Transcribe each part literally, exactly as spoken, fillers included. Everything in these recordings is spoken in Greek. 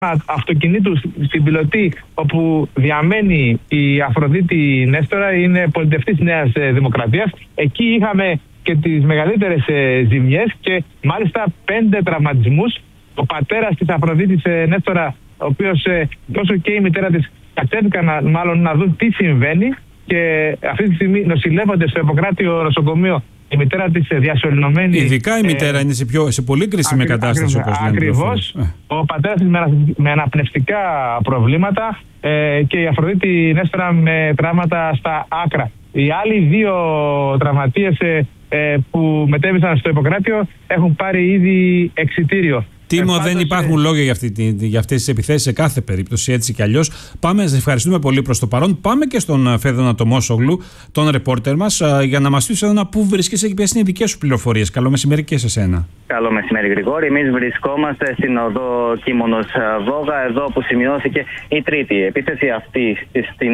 αυτοκινήτου στην Πιλωτή, όπου διαμένει η Αφροδίτη Νέστορα, είναι πολιτευτής Νέας Δημοκρατίας. Εκεί είχαμε και τις μεγαλύτερες ζημιές και μάλιστα πέντε τραυματισμούς. Ο πατέρας της Αφροδίτης Νέστορα, ο οποίος τόσο και η μητέρα της κατέβηκαν να, μάλλον να δουν τι συμβαίνει, και αυτή τη στιγμή νοσηλεύονται στο Ιπποκράτιο νοσοκομείο. Η μητέρα της διασωληνωμένη. Ειδικά η μητέρα ε, είναι σε, πιο, σε πολύ κρίσιμη ακρι, κατάσταση. Ακριβώς. Ακριβώς. Ο πατέρας της με, με αναπνευστικά προβλήματα ε, και η Αφροδίτη Νέστορα με τραύματα στα άκρα. Οι άλλοι δύο τραυματίες ε, ε, που μετέβησαν στο Ιπποκράτιο έχουν πάρει ήδη εξιτήριο. Τίμω, δεν υπάρχουν λόγια για, αυτή, για αυτές τις επιθέσεις σε κάθε περίπτωση, έτσι κι αλλιώς. Πάμε, σας ευχαριστούμε πολύ προς το παρόν. Πάμε και στον Φέδωνα Τομόσογλου, τον ρεπόρτερ μας, για να μας πεις ένα πού βρίσκεσαι και ποιες είναι οι δικές σου πληροφορίες. Καλό μεσημέρι και σε σένα. Καλό μεσημέρι, Γρηγόρη. Εμείς βρισκόμαστε στην οδό Κίμωνος Βόγα, εδώ που σημειώθηκε η τρίτη επίθεση αυτή στην.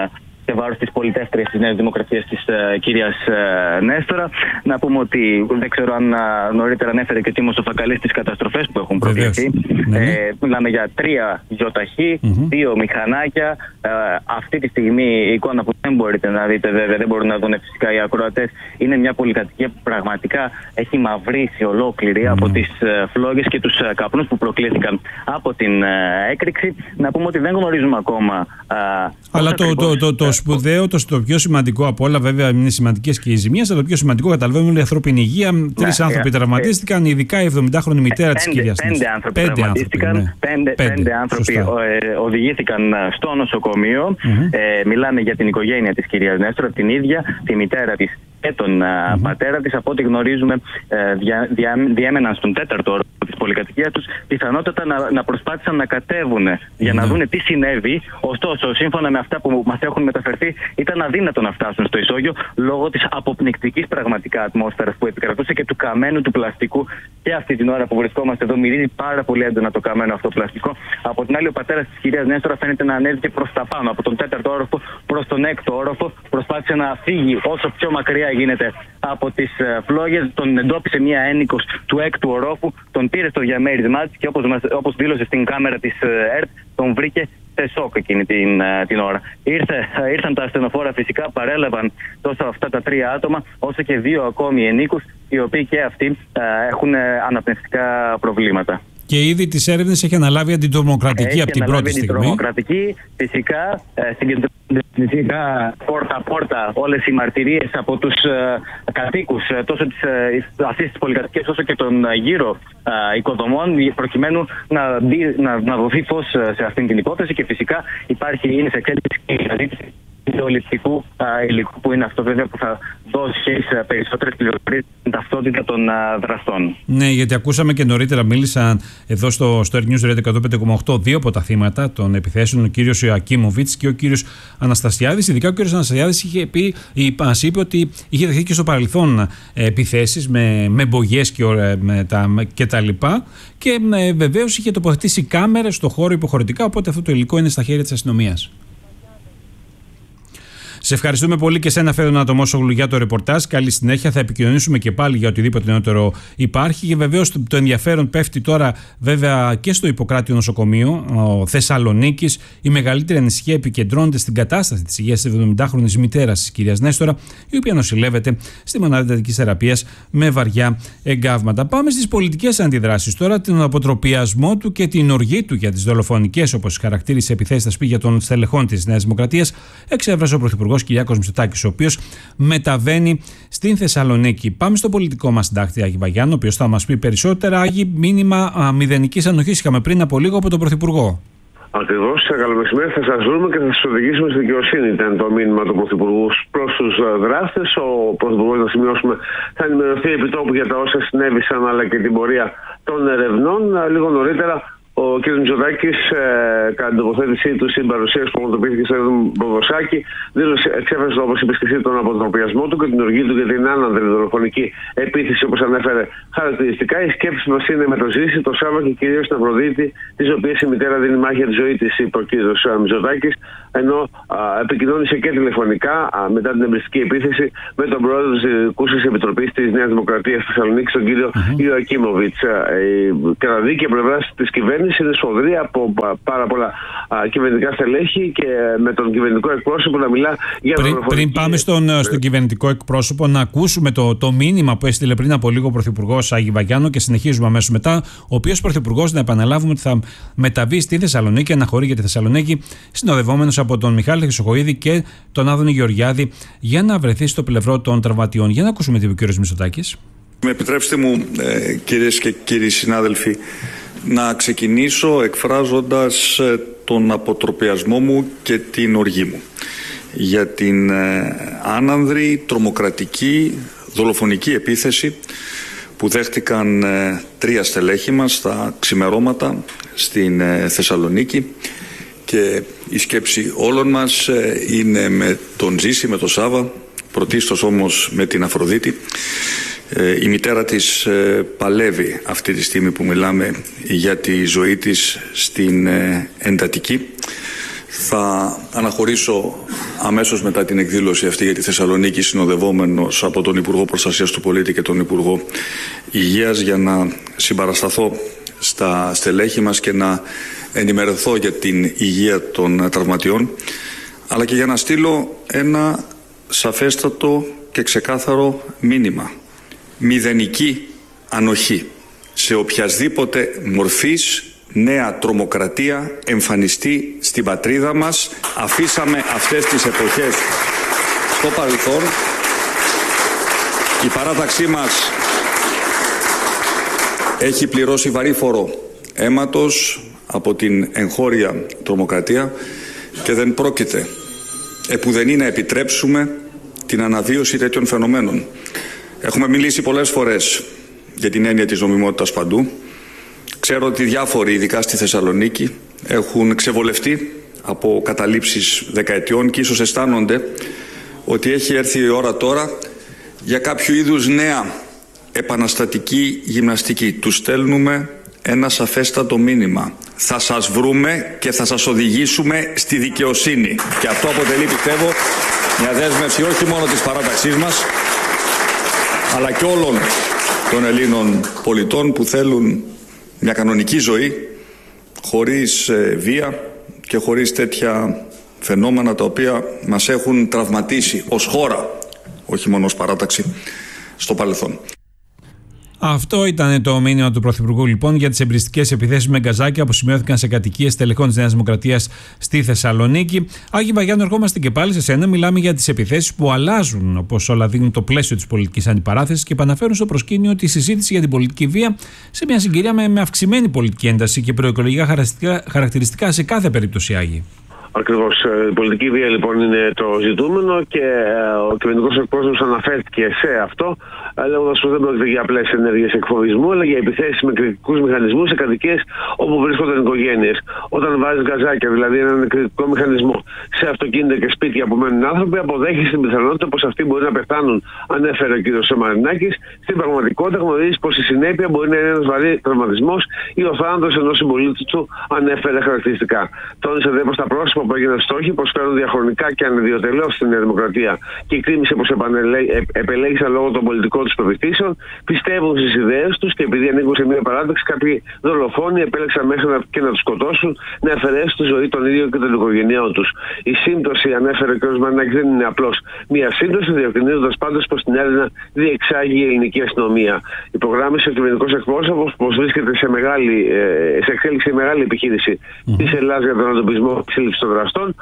Σε βάρος της πολιτεύτριας της Νέας Δημοκρατίας της uh, κυρίας uh, Νέστορα. Να πούμε ότι δεν ξέρω αν uh, νωρίτερα ανέφερε και ο Τίμος ο Φακαλής τις καταστροφές που έχουν προβληθεί. Ναι. Ε, μιλάμε για τρία γιοταχή, mm-hmm. δύο μηχανάκια. Uh, αυτή τη στιγμή η εικόνα που δεν μπορείτε να δείτε, βέβαια δεν μπορούν να δουν φυσικά οι ακροατές, είναι μια πολυκατοικία που πραγματικά έχει μαυρίσει ολόκληρη mm-hmm. από τις uh, φλόγες και τους uh, καπνούς που προκλήθηκαν από την uh, έκρηξη. Να πούμε ότι δεν γνωρίζουμε ακόμα. Uh, Αλλά το, το, το, το σπουδαίο, το, το πιο σημαντικό από όλα, βέβαια είναι σημαντικές και οι ζημίες, αλλά το πιο σημαντικό καταλαβαίνουμε είναι η ανθρώπινη υγεία. Τρεις ναι, άνθρωποι ε, τραυματίστηκαν, ε, ειδικά η εβδομηντάχρονη μητέρα ε, της κυρίας Νέστορα. Πέντε άνθρωποι πέντε τραυματίστηκαν, ναι. πέντε, πέντε, πέντε άνθρωποι ε, οδηγήθηκαν στο νοσοκομείο. Mm-hmm. Ε, μιλάμε για την οικογένεια της κυρίας Νέστορα, την ίδια, τη μητέρα της και τον mm-hmm. πατέρα της. Από ό,τι γνωρίζουμε, ε, δια, δια, διέμεναν στον τέταρτο όροφο της πολυκατοικίας τους, πιθανότατα να, να προσπάθησαν να κατέβουν για mm-hmm. να δούνε τι συνέβη. Ωστόσο, σύμφωνα με αυτά που μας έχουν μεταφερθεί, ήταν αδύνατο να φτάσουν στο ισόγειο λόγω της αποπνικτικής πραγματικά ατμόσφαιρας που επικρατούσε και του καμένου του πλαστικού. Και αυτή την ώρα που βρισκόμαστε εδώ, μυρίζει πάρα πολύ έντονα το καμένο αυτό πλαστικό. Από την άλλη, ο πατέρας της κυρίας Νέστορα φαίνεται να ανέβηκε προς τα πάνω, από τον τέταρτο όροφο προς τον έκτο όροφο. Προσπάθησε να φύγει όσο πιο μακριά γίνεται από τις φλόγες. Τον εντόπισε μια ένοικος του έκτου ορόφου, τον πήρε στο διαμέρισμά της και όπως, όπως δήλωσε στην κάμερα της ΕΡΤ, τον βρήκε σε σοκ εκείνη την, την ώρα. Ήρθε, ήρθαν τα ασθενοφόρα, φυσικά παρέλαβαν τόσο αυτά τα τρία άτομα, όσο και δύο ακόμη ενίκους, οι οποίοι και αυτοί α, έχουν αναπνευστικά προβλήματα. Και ήδη τις έρευνες έχει αναλάβει αντιτρομοκρατική από την πρώτη στιγμή. Αντιτρομοκρατική, φυσικά, ε, συγκεντρώνονται φυσικά πόρτα-πόρτα όλες οι μαρτυρίες από τους ε, κατοίκους ε, τόσο της, ε, αυτής της πολυκατοικίας όσο και των ε, γύρω ε, οικοδομών, προκειμένου να, να, να δοθεί φως σε αυτήν την υπόθεση, και φυσικά υπάρχει, είναι σε εξέλιξη η αναζήτηση ιδεολειπτικού υλικού, που είναι αυτό βέβαια που θα δώσει σε περισσότερες πληροφορίες την ταυτότητα των α, δραστών. Ναι, γιατί ακούσαμε και νωρίτερα, μίλησαν εδώ στο, στο Air News Radio εκατόν πέντε κόμμα οκτώ δύο από τα θύματα των επιθέσεων, ο κύριος Ιωακίμοβιτς και ο κύριος Αναστασιάδης. Ειδικά ο κύριος Αναστασιάδης είχε πει, μας είπε ότι είχε δεχθεί και στο παρελθόν επιθέσεις με, με μπογιές και, με τα, και τα λοιπά, και βεβαίως είχε τοποθετήσει κάμερες στο χώρο υποχωρητικά, οπότε αυτό το υλικό είναι στα χέρια της αστυνομίας. Σε ευχαριστούμε πολύ και σένα, Φέδωνα Τομόσογλου, για το ρεπορτάζ. Καλή συνέχεια. Θα επικοινωνήσουμε και πάλι για οτιδήποτε νεότερο υπάρχει. Και βεβαίως το, το ενδιαφέρον πέφτει τώρα, βέβαια, και στο Ιπποκράτιο νοσοκομείο Θεσσαλονίκης. Η μεγαλύτερη ανησυχία επικεντρώνεται στην κατάσταση της υγείας της εβδομηντάχρονης μητέρας της κυρίας Νέστορα, η οποία νοσηλεύεται στη μονάδα εντατικής θεραπείας με βαριά εγκάβματα. Πάμε στις πολιτικές αντιδράσεις τώρα, τον αποτροπιασμό του και την οργή του για τις δολοφονικές, όπως χαρακτήρισε, επιθέσεις στα σπίτια των στελεχών της Νέας Δημοκρατίας, εξέφρασε ο Πρωθυπουργός Κυριάκος Μητσοτάκης, ο οποίος μεταβαίνει στην Θεσσαλονίκη. Πάμε στο πολιτικό μας συντάκτη Άγη Βαγιάννη, ο οποίος θα μας πει περισσότερα. Άγη, μήνυμα μηδενικής ανοχής είχαμε πριν από λίγο από τον Πρωθυπουργό. Ακριβώς, καλό μεσημέρι. Θα σας βρούμε και θα σας οδηγήσουμε στη δικαιοσύνη. Ήταν το μήνυμα του Πρωθυπουργού προς τους δράστες. Ο Πρωθυπουργός, να σημειώσουμε, θα ενημερωθεί επί τόπου για τα όσα συνέβησαν, αλλά και την πορεία των ερευνών. Λίγο νωρίτερα, ο κ. Μητσοτάκης, ε, κατά την τοποθέτησή του στην παρουσίαση που ομοδοποιήθηκε στο Ποδοσάκι, δήλωσε, εξέφρασε, όπως είπε και εσύ, τον αποτροπιασμό του και την οργή του για την άνανδρη δολοφονική επίθεση, όπως ανέφερε χαρακτηριστικά. Οι σκέψεις μας είναι με το Ζήση, το Σάββα και κυρίως την Αφροδίτη, της οποίας η μητέρα δίνει μάχη για τη ζωή της, είπε ο κ. Μητσοτάκης, ενώ α, επικοινώνησε και τηλεφωνικά α, μετά την εμπριστική επίθεση με τον πρόεδρο της Διοικούσης Επιτροπής της Νέας Δημοκρατίας στη Θεσσαλονίκη, τον κ. Ιωακίμοβιτς. Κατά δίκαια πλευρά της κυβέρνησης, κυβέρνηση, είναι σφοδρή από πάρα πολλά α, κυβερνητικά στελέχη και με τον κυβερνητικό εκπρόσωπο να μιλά για πριν, πριν πάμε στον, στον κυβερνητικό εκπρόσωπο, να ακούσουμε το, το μήνυμα που έστειλε πριν από λίγο ο Πρωθυπουργός Άγη Βαγιάννου και συνεχίζουμε αμέσως μετά. Ο οποίος Πρωθυπουργός, να επαναλάβουμε, ότι θα μεταβεί στη Θεσσαλονίκη, αναχωρεί για τη Θεσσαλονίκη, συνοδευόμενος από τον Μιχάλη Χρυσοχοΐδη και τον Άδωνη Γεωργιάδη, για να βρεθεί στο πλευρό των τραυματιών. Για να ακούσουμε τι είπε ο κ. Μητσοτάκης. Με επιτρέψτε μου, ε, κυρίες και κύριοι συνάδελφοι, να ξεκινήσω εκφράζοντας ε, τον αποτροπιασμό μου και την οργή μου για την ε, άνανδρη, τρομοκρατική, δολοφονική επίθεση που δέχτηκαν ε, τρία στελέχη μας στα ξημερώματα στην ε, Θεσσαλονίκη, και η σκέψη όλων μας ε, είναι με τον Ζήση, με τον Σάβα, πρωτίστως όμως με την Αφροδίτη. Η μητέρα της παλεύει αυτή τη στιγμή που μιλάμε για τη ζωή της στην εντατική. Θα αναχωρήσω αμέσως μετά την εκδήλωση αυτή για τη Θεσσαλονίκη, συνοδευόμενος από τον Υπουργό Προστασίας του Πολίτη και τον Υπουργό Υγείας, για να συμπαρασταθώ στα στελέχη μας και να ενημερωθώ για την υγεία των τραυματιών, αλλά και για να στείλω ένα σαφέστατο και ξεκάθαρο μήνυμα. Μηδενική ανοχή σε οποιασδήποτε μορφής νέα τρομοκρατία εμφανιστεί στην πατρίδα μας. Αφήσαμε αυτές τις εποχές στο παρελθόν. Η παράταξή μας έχει πληρώσει βαρύ φόρο αίματος από την εγχώρια τρομοκρατία και δεν πρόκειται επουδενή να επιτρέψουμε την αναβίωση τέτοιων φαινομένων. Έχουμε μιλήσει πολλές φορές για την έννοια της νομιμότητας παντού. Ξέρω ότι διάφοροι, ειδικά στη Θεσσαλονίκη, έχουν ξεβολευτεί από καταλήψεις δεκαετιών και ίσως αισθάνονται ότι έχει έρθει η ώρα τώρα για κάποιο είδους νέα επαναστατική γυμναστική. Τους στέλνουμε ένα σαφέστατο μήνυμα. Θα σας βρούμε και θα σας οδηγήσουμε στη δικαιοσύνη. Και αυτό αποτελεί, πιστεύω, μια δέσμευση όχι μόνο της παράταξής μας, αλλά και όλων των Ελλήνων πολιτών που θέλουν μια κανονική ζωή, χωρίς ε, βία και χωρίς τέτοια φαινόμενα τα οποία μας έχουν τραυματίσει ως χώρα, όχι μόνο ως παράταξη, στο παρελθόν. Αυτό ήταν το μήνυμα του Πρωθυπουργού, λοιπόν, για τις εμπριστικές επιθέσεις με γκαζάκια που σημειώθηκαν σε κατοικίες τελεχών της Νέας Δημοκρατίας στη Θεσσαλονίκη. Άγη Βαγιάννου, ερχόμαστε και πάλι σε σένα. Μιλάμε για τις επιθέσεις που αλλάζουν, όπως όλα δείχνουν, το πλαίσιο της πολιτικής αντιπαράθεσης και επαναφέρουν στο προσκήνιο τη συζήτηση για την πολιτική βία σε μια συγκυρία με, με αυξημένη πολιτική ένταση και προεκλογικά χαρακτηριστικά, χαρακτηριστικά σε κάθε περίπτωση, Άγη. Ακριβώς. Η πολιτική βία λοιπόν είναι το ζητούμενο και ο κυβερνητικός εκπρόσωπος αναφέρθηκε σε αυτό, λέγοντας πως δεν πρόκειται για απλές ενέργειες εκφοβισμού, αλλά για επιθέσεις με κριτικούς μηχανισμούς σε κατοικίες όπου βρίσκονται οικογένειες. Όταν βάζεις γκαζάκια, δηλαδή έναν κριτικό μηχανισμό, σε αυτοκίνητα και σπίτια που μένουν άνθρωποι, αποδέχεις την πιθανότητα πως αυτοί μπορεί να πεθάνουν, ανέφερε ο κ. Μαρινάκης. Στην πραγματικότητα γνωρίζεις πως η συνέπεια μπορεί να είναι ένας βαρύ τραυματισμός ή ο θάνατος ενός συμπολίτη του, ανέφερε χαρακτηριστικά. Τόνισε δε πως τα πρόσωπα που έγιναν στόχοι προσφέρουν διαχρονικά και ανιδιοτελώς στην Νέα Δημοκρατία και κρίμησε πως επελέγησαν λόγω των πολιτικών τους πεποιθήσεων, πιστεύουν στις ιδέες τους και επειδή ανήκουν σε μια παράταξη, κάποιοι δολοφόνοι επέλεξαν μέχρι να, και να τους σκοτώσουν, να αφαιρέσουν τη ζωή των ίδιων και των οικογενειών τους. Η σύμπτωση, ανέφερε ο κ. Μαρινάκης, δεν είναι απλώς μια σύμπτωση, διευκρινίζοντας πάντως πως την έρευνα διεξάγει η ελληνική αστυνομία. Υπογράμμισε ο κυβερνητικός εκπρόσωπος πως βρίσκεται σε, μεγάλη, σε εξέλιξη μεγάλη επιχείρηση mm. της Ελλάδας για τον αντιμετωπισμό της σύλληψης των δραστών,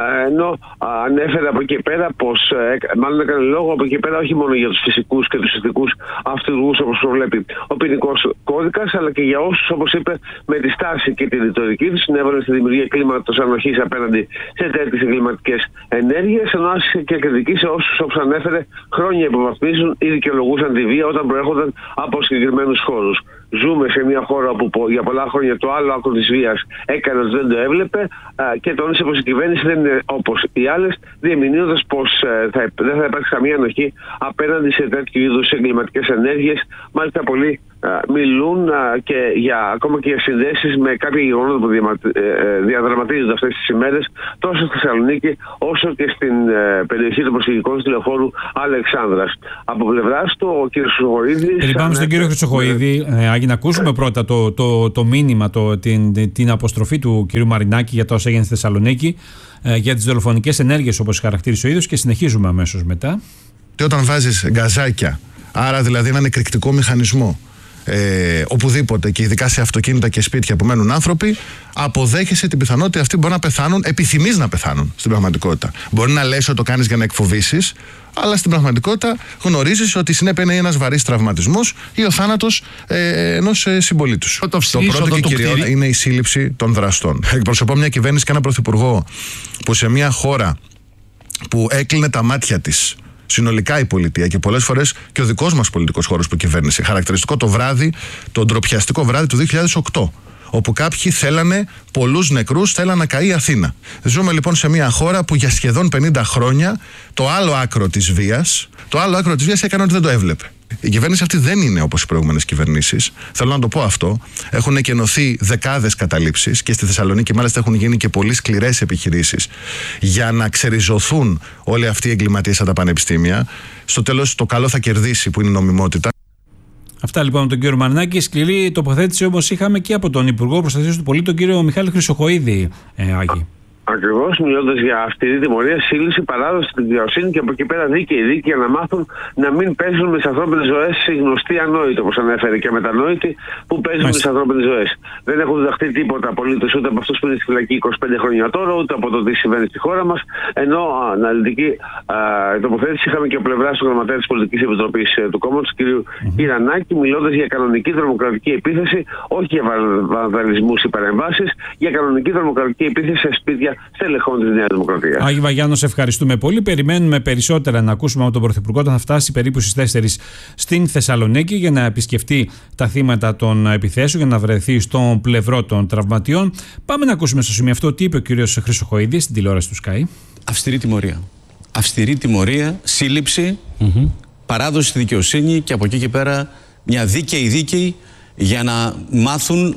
ενώ ανέφερε από εκεί πέρα πως, μάλλον έκανε λόγο από εκεί πέρα όχι μόνο για τους φυσικούς και τους ηθικούς αυτούργους όπως προβλέπει ο ποινικός κώδικας, αλλά και για όσους, όπως είπε, με τη στάση και τη ρητορική τους συνέβαλαν στη δημιουργία κλίματος ανοχής απέναντι σε τέτοιες εγκληματικές ενέργειες, ενώ άσκησε και κριτική σε όσους, όπως ανέφερε, χρόνια υποβαθμίζουν ή δικαιολογούσαν τη βία όταν προέρχονταν από συγκεκριμένους χώρους. Ζούμε σε μια χώρα όπου για πολλά χρόνια το άλλο άκρο της βίας έκανε ότι δεν το έβλεπε και τόνισε πως η κυβέρνηση δεν είναι όπως οι άλλες, διεμηνύοντας πως θα, δεν θα υπάρξει καμία ανοχή απέναντι σε τέτοιου είδους εγκληματικές ενέργειες, μάλιστα πολύ μιλούν και για, ακόμα και για συνδέσεις με κάποια γεγονότα που διαδραματίζονται αυτές τις ημέρες τόσο στη Θεσσαλονίκη όσο και στην περιοχή των προσφυγικών του τηλεφόρου Αλεξάνδρας. Από πλευράς του ο κ. Χρυσοχοΐδης... Πριν πάμε στον κύριο Χρυσοχοΐδη, ε, Άγη, να ακούσουμε πρώτα το, το, το μήνυμα, το, την, την αποστροφή του κ. Μαρινάκη για το όσα έγινε στη Θεσσαλονίκη, ε, για τις δολοφονικές ενέργειες όπως χαρακτήρισε ο ίδιος, και συνεχίζουμε αμέσως μετά. Και όταν βάζεις γκαζάκια, άρα δηλαδή έναν εκρηκτικό μηχανισμό, Ε, οπουδήποτε και ειδικά σε αυτοκίνητα και σπίτια που μένουν άνθρωποι, αποδέχεσαι την πιθανότητα αυτοί μπορεί να πεθάνουν, επιθυμείς να πεθάνουν στην πραγματικότητα. Μπορεί να λες ότι το κάνεις για να εκφοβήσεις, αλλά στην πραγματικότητα γνωρίζεις ότι συνέπεια είναι ένας βαρύς τραυματισμός ή ο θάνατος ε, ενός ε, συμπολίτου σου. Το, το πρώτο και κυριό είναι η σύλληψη των δραστών. Εκπροσωπώ μια κυβέρνηση και ένα πρωθυπουργό που σε μια χώρα που έκλεινε τα μάτια της συνολικά η πολιτεία και πολλές φορές και ο δικός μας πολιτικός χώρος που κυβέρνησε. Χαρακτηριστικό το βράδυ, το ντροπιαστικό βράδυ του δύο χιλιάδες οκτώ, όπου κάποιοι θέλανε πολλούς νεκρούς, θέλανε να καεί η Αθήνα. Ζούμε λοιπόν σε μια χώρα που για σχεδόν πενήντα χρόνια το άλλο άκρο της βίας, το άλλο άκρο της βίας έκανε ότι δεν το έβλεπε. Η κυβέρνηση αυτή δεν είναι όπως οι προηγούμενες κυβερνήσεις. Θέλω να το πω αυτό. Έχουν εκενωθεί δεκάδες καταλήψεις και στη Θεσσαλονίκη μάλιστα έχουν γίνει και πολύ σκληρές επιχειρήσεις για να ξεριζωθούν όλοι αυτοί οι εγκληματίες από τα πανεπιστήμια. Στο τέλος το καλό θα κερδίσει, που είναι η νομιμότητα. Αυτά λοιπόν με τον κύριο Μαρινάκη. Σκληρή τοποθέτηση όμως είχαμε και από τον Υπουργό Προστασίας του Πολίτη, τον κύριο Μιχάλη Χρυσοχοΐδη, ε, Άγη. Ακριβώς, μιλώντας για αυστηρή τιμωρία, σύλληψη, παράδοση στην δικαιοσύνη και από εκεί πέρα δίκαιη δίκη για να μάθουν να μην παίζουν με τις ανθρώπινες ζωές οι γνωστοί ανόητοι, όπως ανέφερε, και μετανόητοι που παίζουν με τις ανθρώπινες ζωές. Δεν έχουν διδαχθεί τίποτα απολύτως ούτε από αυτούς που είναι στη φυλακή είκοσι πέντε χρόνια τώρα, ούτε από το τι συμβαίνει στη χώρα μας. Ενώ αναλυτική α, τοποθέτηση είχαμε και ο πλευράς του γραμματέα της Πολιτικής Επιτροπής ε, του κόμματος, κ. Κυρανάκη, μιλώντας για κανονική τρομοκρατική επίθεση, όχι για βανδαλισμούς ή παρεμβάσεις, για κανονική τρομοκρατική επίθεση σε σπίτια στελεχών της Νέας Δημοκρατίας. Άγη Βαγιάννο, σε ευχαριστούμε πολύ. Περιμένουμε περισσότερα να ακούσουμε από τον Πρωθυπουργό όταν θα φτάσει περίπου στις τέσσερις στην Θεσσαλονίκη για να επισκεφτεί τα θύματα των επιθέσεων, για να βρεθεί στον πλευρό των τραυματιών. Πάμε να ακούσουμε στο σημείο αυτό τι είπε ο κ. Χρυσοχοΐδης στην τηλεόραση του Sky. Αυστηρή τιμωρία. Αυστηρή τιμωρία, σύλληψη, mm-hmm. παράδοση στη δικαιοσύνη και από εκεί και πέρα μια δίκαιη δίκαιη για να μάθουν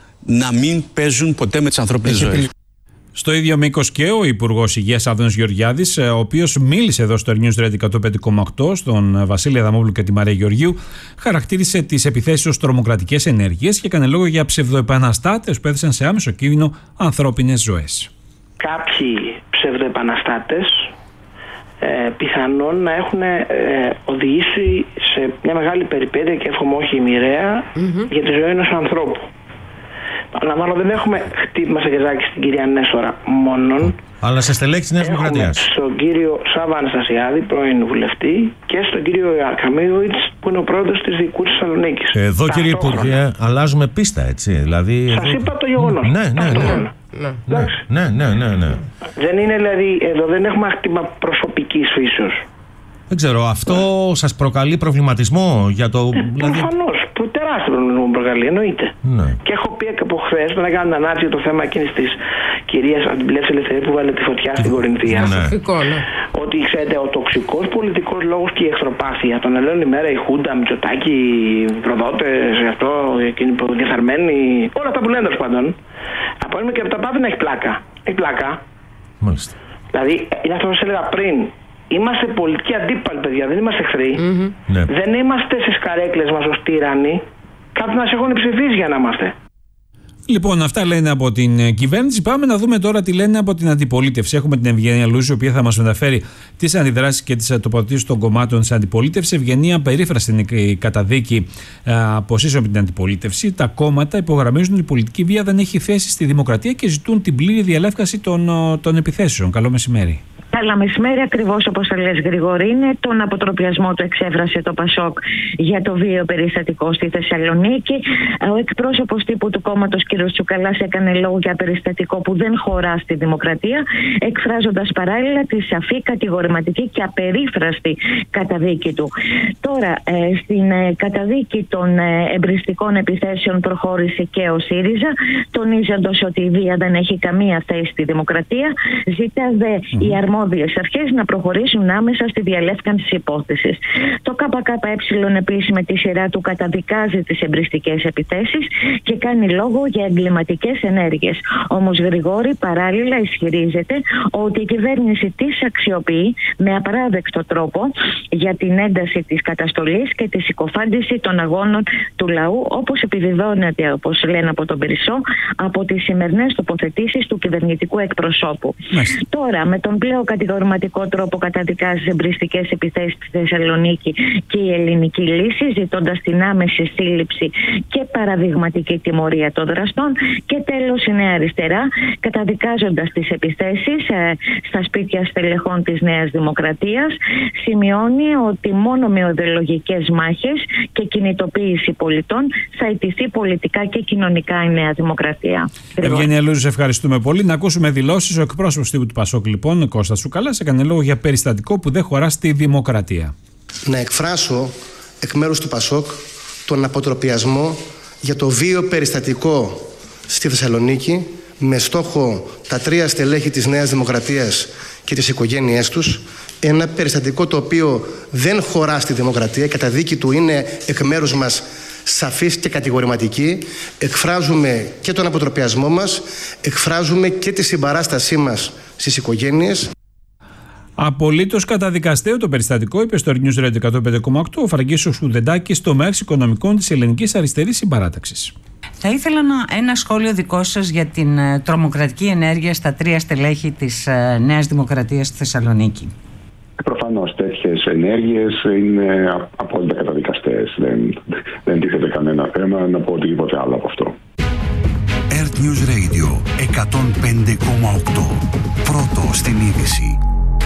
να μην παίζουν ποτέ με τις ανθρώπινες ζωές. Στο ίδιο μήκος και ο Υπουργός Υγείας Άδωνης Γεωργιάδης, ο οποίος μίλησε εδώ στο News Radio εκατόν πέντε κόμμα οκτώ στον Βασίλη Αδαμόπουλο και τη Μαρία Γεωργίου, χαρακτήρισε τις επιθέσεις ως τρομοκρατικές ενέργειες και έκανε λόγο για ψευδοεπαναστάτες που έθεσαν σε άμεσο κίνδυνο ανθρώπινες ζωές. Κάποιοι ψευδοεπαναστάτες ε, πιθανόν να έχουν ε, οδηγήσει σε μια μεγάλη περιπέτεια και εύχομαι όχι μοιραία mm-hmm. για τη ζωή ενός ανθρώπου. Αναμάλλον δεν έχουμε χτύπημα σε γεζάκι στην κυρία Νέστορα μόνον. Αλλά σε στελέχη της Νέας Δημοκρατίας. Στον κύριο Σάβα Αναστασιάδη, πρώην βουλευτή, και στον κύριο Καμίγουιτς, που είναι ο πρόεδρος της Δικού της Θεσσαλονίκης. Εδώ, κύριε Υπουργέ, αλλάζουμε πίστα, έτσι. Δηλαδή, σας εδώ... είπα το γεγονός. Ναι, ναι, ναι. Ναι, ναι, ναι, ναι, ναι. Δεν είναι, δηλαδή, εδώ δεν έχουμε χτύπημα προσωπικής φύσεως. Δεν ξέρω, αυτό ναι. σας προκαλεί προβληματισμό για το... Ε, δηλαδή... Προφανώς, που τεράστιο προβληματισμό μου προκαλεί, εννοείται. Ναι. Και έχω πει και από χθες, όταν έκανα την ανάρτηση για το θέμα εκείνης της κυρίας από την Πλεύση Ελευθερία που βάλε τη φωτιά στην Κορινθία. Ναι. Ναι. Ότι ξέρετε, ο τοξικός πολιτικός λόγος και η εχθροπάθεια, τον ελέγχουν ημέρα η Χούντα, Μητσοτάκη, οι προδότες, αυτό, εκείνοι που διεφθαρμένοι, όλα αυτά που λένε τέλος πάντων. Από ένα και από τα πάντα έχει πλάκα. Έχει πλάκα. Μάλιστα. Δηλαδή, είναι αυτό που σας έλεγα πριν. Είμαστε πολιτικοί αντίπαλοι, παιδιά, δεν είμαστε εχθροί. Mm-hmm. Ναι. Δεν είμαστε στις καρέκλες μας ως τύρανοι. Κάποιοι μας έχουν ψηφίσει για να είμαστε. Λοιπόν, αυτά λένε από την κυβέρνηση. Πάμε να δούμε τώρα τι λένε από την αντιπολίτευση. Έχουμε την Ευγενία Λούζη, η οποία θα μας μεταφέρει τις αντιδράσεις και τις τοποθετήσεις των κομμάτων της αντιπολίτευσης. Ευγενία, περίφραστη είναι η καταδίκη αποσύσεων από την αντιπολίτευση. Τα κόμματα υπογραμμίζουν ότι η πολιτική βία δεν έχει θέση στη δημοκρατία και ζητούν την πλήρη διαλεύκαση των, των επιθέσεων. Καλό μεσημέρι. Καλά μεσημέρι, ακριβώς όπως τα λες Γρηγορή, είναι τον αποτροπιασμό του εξέφρασε το Πασόκ για το βίαιο περιστατικό στη Θεσσαλονίκη. Ο εκπρόσωπος τύπου του κόμματος κ. Τσουκαλάς έκανε λόγο για περιστατικό που δεν χωρά στη δημοκρατία, εκφράζοντας παράλληλα τη σαφή, κατηγορηματική και απερίφραστη καταδίκη του. Τώρα, ε, στην ε, καταδίκη των ε, εμπριστικών επιθέσεων προχώρησε και ο ΣΥΡΙΖΑ, τονίζοντας ότι η βία δεν έχει καμία θέση στη δημοκρατία, ζητά δε mm-hmm. η αρμόδια αρμόδιες αρχές να προχωρήσουν άμεσα στη διαλεύκανση της υπόθεσης. Το ΚΚΕ επίσης με τη σειρά του καταδικάζει τις εμπριστικές επιθέσεις και κάνει λόγο για εγκληματικές ενέργειες. Όμως Γρηγόρη παράλληλα ισχυρίζεται ότι η κυβέρνηση της αξιοποιεί με απαράδεκτο τρόπο για την ένταση της καταστολής και τη συκοφάντηση των αγώνων του λαού, όπως επιβεβαιώνεται, όπως λένε από τον Περισσό, από τις σημερινές τοποθετήσεις του κυβερνητικού εκπροσώπου. Μάλιστα. Τώρα, με τον πλέον κατηγορηματικό τρόπο καταδικάζει τις εμπριστικές επιθέσεις στη Θεσσαλονίκη και η ελληνική λύση, ζητώντας την άμεση σύλληψη και παραδειγματική τιμωρία των δραστών. Και τέλος, η Νέα Αριστερά, καταδικάζοντας τις επιθέσεις ε, στα σπίτια στελεχών της Νέας Δημοκρατίας, σημειώνει ότι μόνο με ιδεολογικές μάχες και κινητοποίηση πολιτών θα ιτηθεί πολιτικά και κοινωνικά η Νέα Δημοκρατία. Ευγένεια Λούζη, ευχαριστούμε πολύ. Να ακούσουμε δηλώσεις. Ο εκπρόσωπος του ΠΑΣΟΚ, λοιπόν, ο Κώστας Τσουκαλάς, έκανε λόγο για περιστατικό που δεν χωρά στη δημοκρατία. Να εκφράσω εκ μέρους του ΠΑΣΟΚ τον αποτροπιασμό για το βίο περιστατικό στη Θεσσαλονίκη, με στόχο τα τρία στελέχη της Νέας Δημοκρατίας και τις οικογένειές τους. Ένα περιστατικό το οποίο δεν χωρά στη δημοκρατία. Η καταδίκη του είναι εκ μέρους μας σαφής και κατηγορηματική. Εκφράζουμε και τον αποτροπιασμό μας, εκφράζουμε και τη συμπαράστασή μας στις οικογένειες. Απολύτως καταδικαστέο το περιστατικό, είπε στο News Radio εκατόν πέντε κόμμα οκτώ ο Φραγκίσιος Χουδεντάκης, τομέας οικονομικών της Ελληνικής Αριστερής Συμπαράταξης. Θα ήθελα να, ένα σχόλιο δικό σας για την ε, τρομοκρατική ενέργεια στα τρία στελέχη της ε, Νέας Δημοκρατίας στη Θεσσαλονίκη. Προφανώς τέτοιες ενέργειες είναι απόλυτα καταδικαστές. Δεν, δεν τίθεται κανένα θέμα να πω οτιδήποτε άλλο από αυτό. Earth News Radio εκατόν πέντε κόμμα οκτώ. Πρώτο στην είδηση.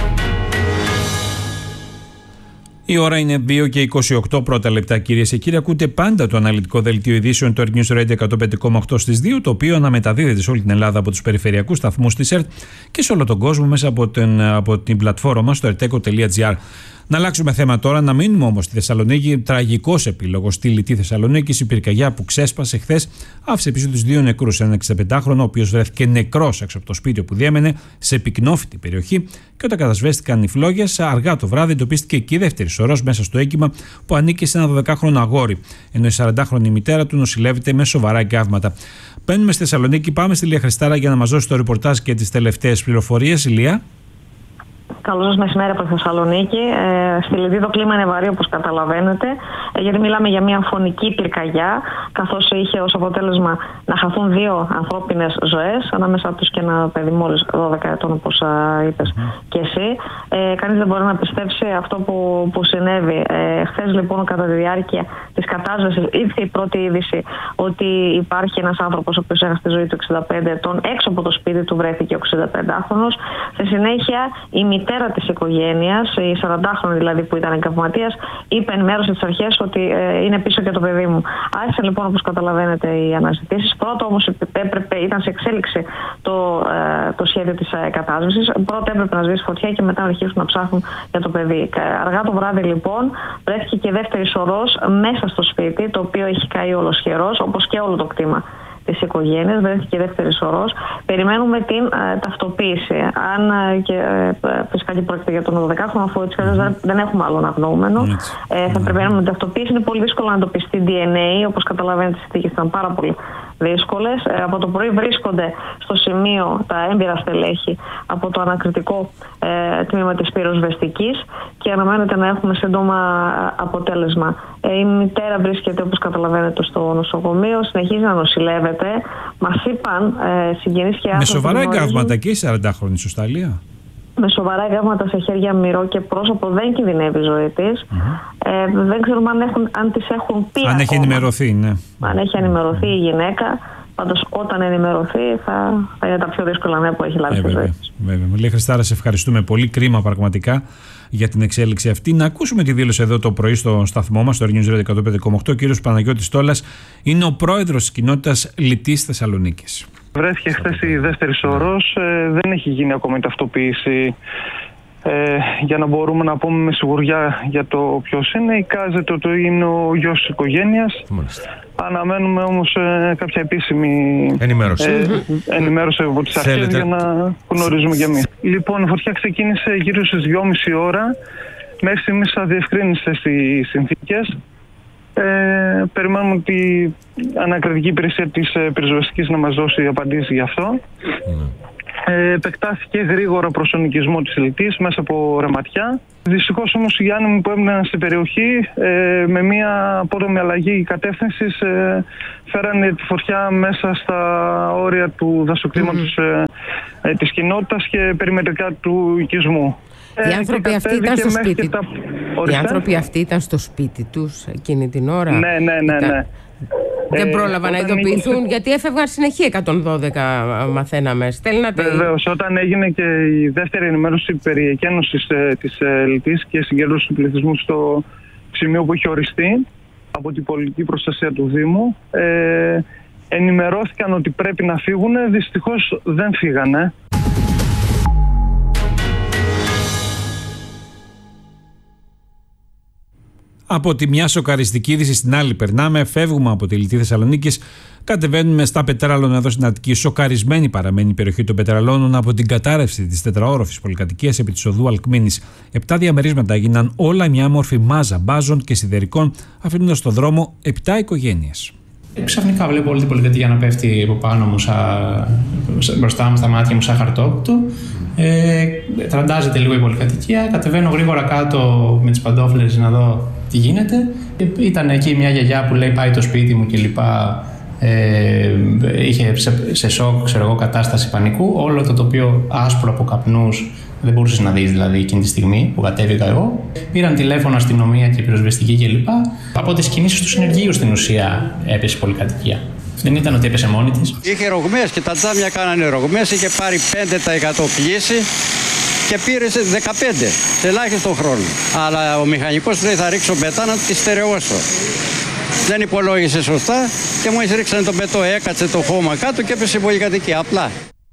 Η ώρα είναι δύο και είκοσι οκτώ πρώτα λεπτά, κυρίες και κύριοι. Ακούτε πάντα το αναλυτικό δελτίο ειδήσεων του Earth News Radio εκατόν πέντε κόμμα οκτώ στις δύο, το οποίο αναμεταδίδεται σε όλη την Ελλάδα από τους περιφερειακούς σταθμούς της ΕΡΤ και σε όλο τον κόσμο μέσα από την, από την πλατφόρμα μας στο ερτέκο τελεία τζι άρ. Να αλλάξουμε θέμα τώρα, να μείνουμε όμως στη Θεσσαλονίκη. Τραγικός επίλογος στη λιτή Θεσσαλονίκη. Η πυρκαγιά που ξέσπασε χθες άφησε πίσω τους δύο νεκρούς. Έναν εξηνταπεντάχρονο, ο οποίος βρέθηκε νεκρός έξω από το σπίτι που διέμενε σε πυκνόφυτη περιοχή. Και όταν κατασβέστηκαν οι φλόγες, αργά το βράδυ εντοπίστηκε και η δεύτερη σωρός μέσα στο έγκυμα που ανήκει σε ένα δωδεκάχρονο αγόρι. Ενώ η σαραντάχρονη μητέρα του νοσηλεύεται με σοβαρά εγκάβματα. Μπαίνουμε στη Θεσσαλονίκη, πάμε στη Λία Χριστάρα για να μας δώσει το ρεπορτάζ και τις τελευταίες πληροφορίες. Λία. Καλό σας μεσημέρι από τη Θεσσαλονίκη. Ε, στη Λιδί το κλίμα είναι βαρύ, όπως καταλαβαίνετε, ε, γιατί μιλάμε για μια φωνική πυρκαγιά, καθώς είχε ως αποτέλεσμα να χαθούν δύο ανθρώπινες ζωές, ανάμεσα τους και ένα παιδί μόλις δώδεκα ετών, όπως α, είπες mm. και εσύ. Ε, κανείς δεν μπορεί να πιστέψει αυτό που, που συνέβη. Ε, χθες, λοιπόν, κατά τη διάρκεια της κατάσβεσης, ήρθε η πρώτη είδηση ότι υπάρχει ένας άνθρωπος ο οποίος έχασε τη ζωή του εξήντα πέντε ετών. Έξω από το σπίτι του βρέθηκε ο εξηνταπεντάχρονος. Στη συνέχεια, η μητέρα της οικογένειας, η σαραντάχρονη δηλαδή που ήταν εγκαυματίας, είπε, ενημέρωσε τις αρχές ότι ε, είναι πίσω και το παιδί μου. Άρχισαν λοιπόν, όπως καταλαβαίνετε, οι αναζητήσεις. Πρώτα όμως έπρεπε, ήταν σε εξέλιξη το, ε, το σχέδιο της ε, κατάσβεσης. Πρώτα έπρεπε να σβήσει φωτιά και μετά να αρχίσουν να ψάχνουν για το παιδί. Αργά το βράδυ λοιπόν βρέθηκε και δεύτερη σωρός μέσα στο σπίτι, το οποίο έχει καεί ολοσχερός, όπως και όλο το κτήμα της οικογένειας, βρέθηκε δεύτερη σωρός. Περιμένουμε την ε, ταυτοποίηση. Αν ε, και ε, φυσικά και πρόκειται για τον δωδεκάχρονο, αφού έτσι mm-hmm. δεν, δεν έχουμε άλλον αγνοούμενο, mm-hmm. ε, θα mm-hmm. περιμένουμε την ταυτοποίηση. Είναι πολύ δύσκολο να εντοπιστεί ντι εν έι, όπως καταλαβαίνετε, οι συνθήκες ήταν πάρα πολύ δύσκολες. Ε, από το πρωί βρίσκονται στο σημείο τα έμπειρα στελέχη από το ανακριτικό ε, τμήμα της πυροσβεστικής και αναμένεται να έχουμε σύντομα αποτέλεσμα. Ε, η μητέρα βρίσκεται, όπως καταλαβαίνετε, στο νοσοκομείο, συνεχίζει να νοσηλεύεται. Μας είπαν ε, συγγενείς και άνθρωποι. Με σοβαρά εγκάβματα και η σαραντάχρονη, σωστά, Λία? Με σοβαρά εγκάβματα σε χέρια, μυρό και πρόσωπο, δεν κινδυνεύει η ζωή της. Mm-hmm. Ε, δεν ξέρουμε αν, έχουν, αν τις έχουν πει. Αν ακόμα. έχει ενημερωθεί, ναι. Αν έχει ενημερωθεί η γυναίκα. Πάντως, όταν ενημερωθεί, θα, θα είναι τα πιο δύσκολα νέα που έχει λάβει στη ζωή της. Βέβαια. Λία Χριστάρα, σε ευχαριστούμε πολύ. Κρίμα πραγματικά για την εξέλιξη αυτή. Να ακούσουμε τη δήλωση εδώ το πρωί στο σταθμό μας, στο News Radio εκατόν πέντε κόμμα οκτώ. Ο κύριος Παναγιώτης Τόλας είναι ο πρόεδρος της κοινότητας Λιτής Θεσσαλονίκης. Βρέθηκε χθες η δεύτερη σωρός. Ε, δεν έχει γίνει ακόμα η ταυτοποίηση ε, για να μπορούμε να πούμε με σιγουριά για το ποιος είναι. Εικάζεται ότι είναι ο γιος της οικογένειας. Αναμένουμε όμως ε, κάποια επίσημη ενημέρωση, ε, ενημέρωση από τις αρχές για να γνωρίζουμε κι εμείς. Λοιπόν, η φωτιά ξεκίνησε γύρω στις δυόμιση ώρα. Μέχρι στιγμής αδιευκρίνησε στις συνθήκες. Ε, περιμένουμε τη ανακριτική υπηρεσία της πυροσβεστικής να μας δώσει απαντήσεις γι' αυτό. Mm. Ε, επεκτάθηκε γρήγορα προς τον οικισμό της λιτής μέσα από ρεματιά. Δυστυχώς όμως οι άνεμοι που έμειναν στην περιοχή ε, με μια απότομη αλλαγή κατεύθυνσης ε, φέρανε τη φωτιά μέσα στα όρια του δασοκλίματος mm-hmm. ε, ε, της κοινότητας και περιμετρικά του οικισμού. Οι άνθρωποι, αυτοί ήταν στο σπίτι. Τα... Οι άνθρωποι αυτοί ήταν στο σπίτι τους εκείνη την ώρα. Ναι, ναι, ναι, ναι. Δεν πρόλαβαν ε, να ειδοποιηθούν έγινε... γιατί έφευγαν συνεχεία εκατόν δώδεκα, μαθαίναμε. Στέλνατε... Βεβαίως, όταν έγινε και η δεύτερη ενημέρωση περί εκένωσης ε, της ε, λιτής και συγκέντρωσης του πληθυσμού στο σημείο που είχε οριστεί από την πολιτική προστασία του Δήμου, ε, ενημερώθηκαν ότι πρέπει να φύγουν. Δυστυχώς δεν φύγανε. Από τη μια σοκαριστική είδηση στην άλλη περνάμε, φεύγουμε από τη λιτή Θεσσαλονίκης, κατεβαίνουμε στα Πετράλωνα εδώ στην Αττική. Σοκαρισμένη παραμένει η περιοχή των Πετραλώνων από την κατάρρευση της τετραόροφης πολυκατοικίας επί της οδού Αλκμήνης. Επτά διαμερίσματα έγιναν όλα μια όμορφη μάζα μπάζων και σιδερικών, αφήνοντας στον δρόμο επτά οικογένειες. Ξαφνικά βλέπω όλη την πολυκατοικία να πέφτει από πάνω μου, σα... μπροστά μου, στα μάτια μου, σαν χαρτόκουτο. Ε, τραντάζεται λίγο η πολυκατοικία. Κατεβαίνω γρήγορα κάτω με τις παντόφλες να δω τι γίνεται. Ήταν εκεί μια γιαγιά που λέει πάει το σπίτι μου κλπ. Ε, είχε σε, σε σοκ, ξέρω εγώ, κατάσταση πανικού. Όλο το τοπίο άσπρο από καπνούς. Δεν μπορούσες να δεις δηλαδή εκείνη τη στιγμή που κατέβηκα εγώ. Πήραν τηλέφωνο αστυνομία και πυροσβεστική κλπ. Από τις κινήσεις του συνεργείου στην ουσία έπεσε η πολυκατοικία. Δεν ήταν ότι έπεσε μόνη της. Είχε ρογμές και τα τζάμια κάνανε ρογμές. Είχε πάρει πέντε τοις εκατό πλήση και πήρε δεκαπέντε σε ελάχιστο χρόνο. Αλλά ο μηχανικός λέει θα ρίξω πετά να τη στερεώσω. Δεν υπολόγισε σωστά και μόλις ρίξανε το πετό, έκατσε το χώμα κάτω και έπεσε η πολυκατοικία. Απλά.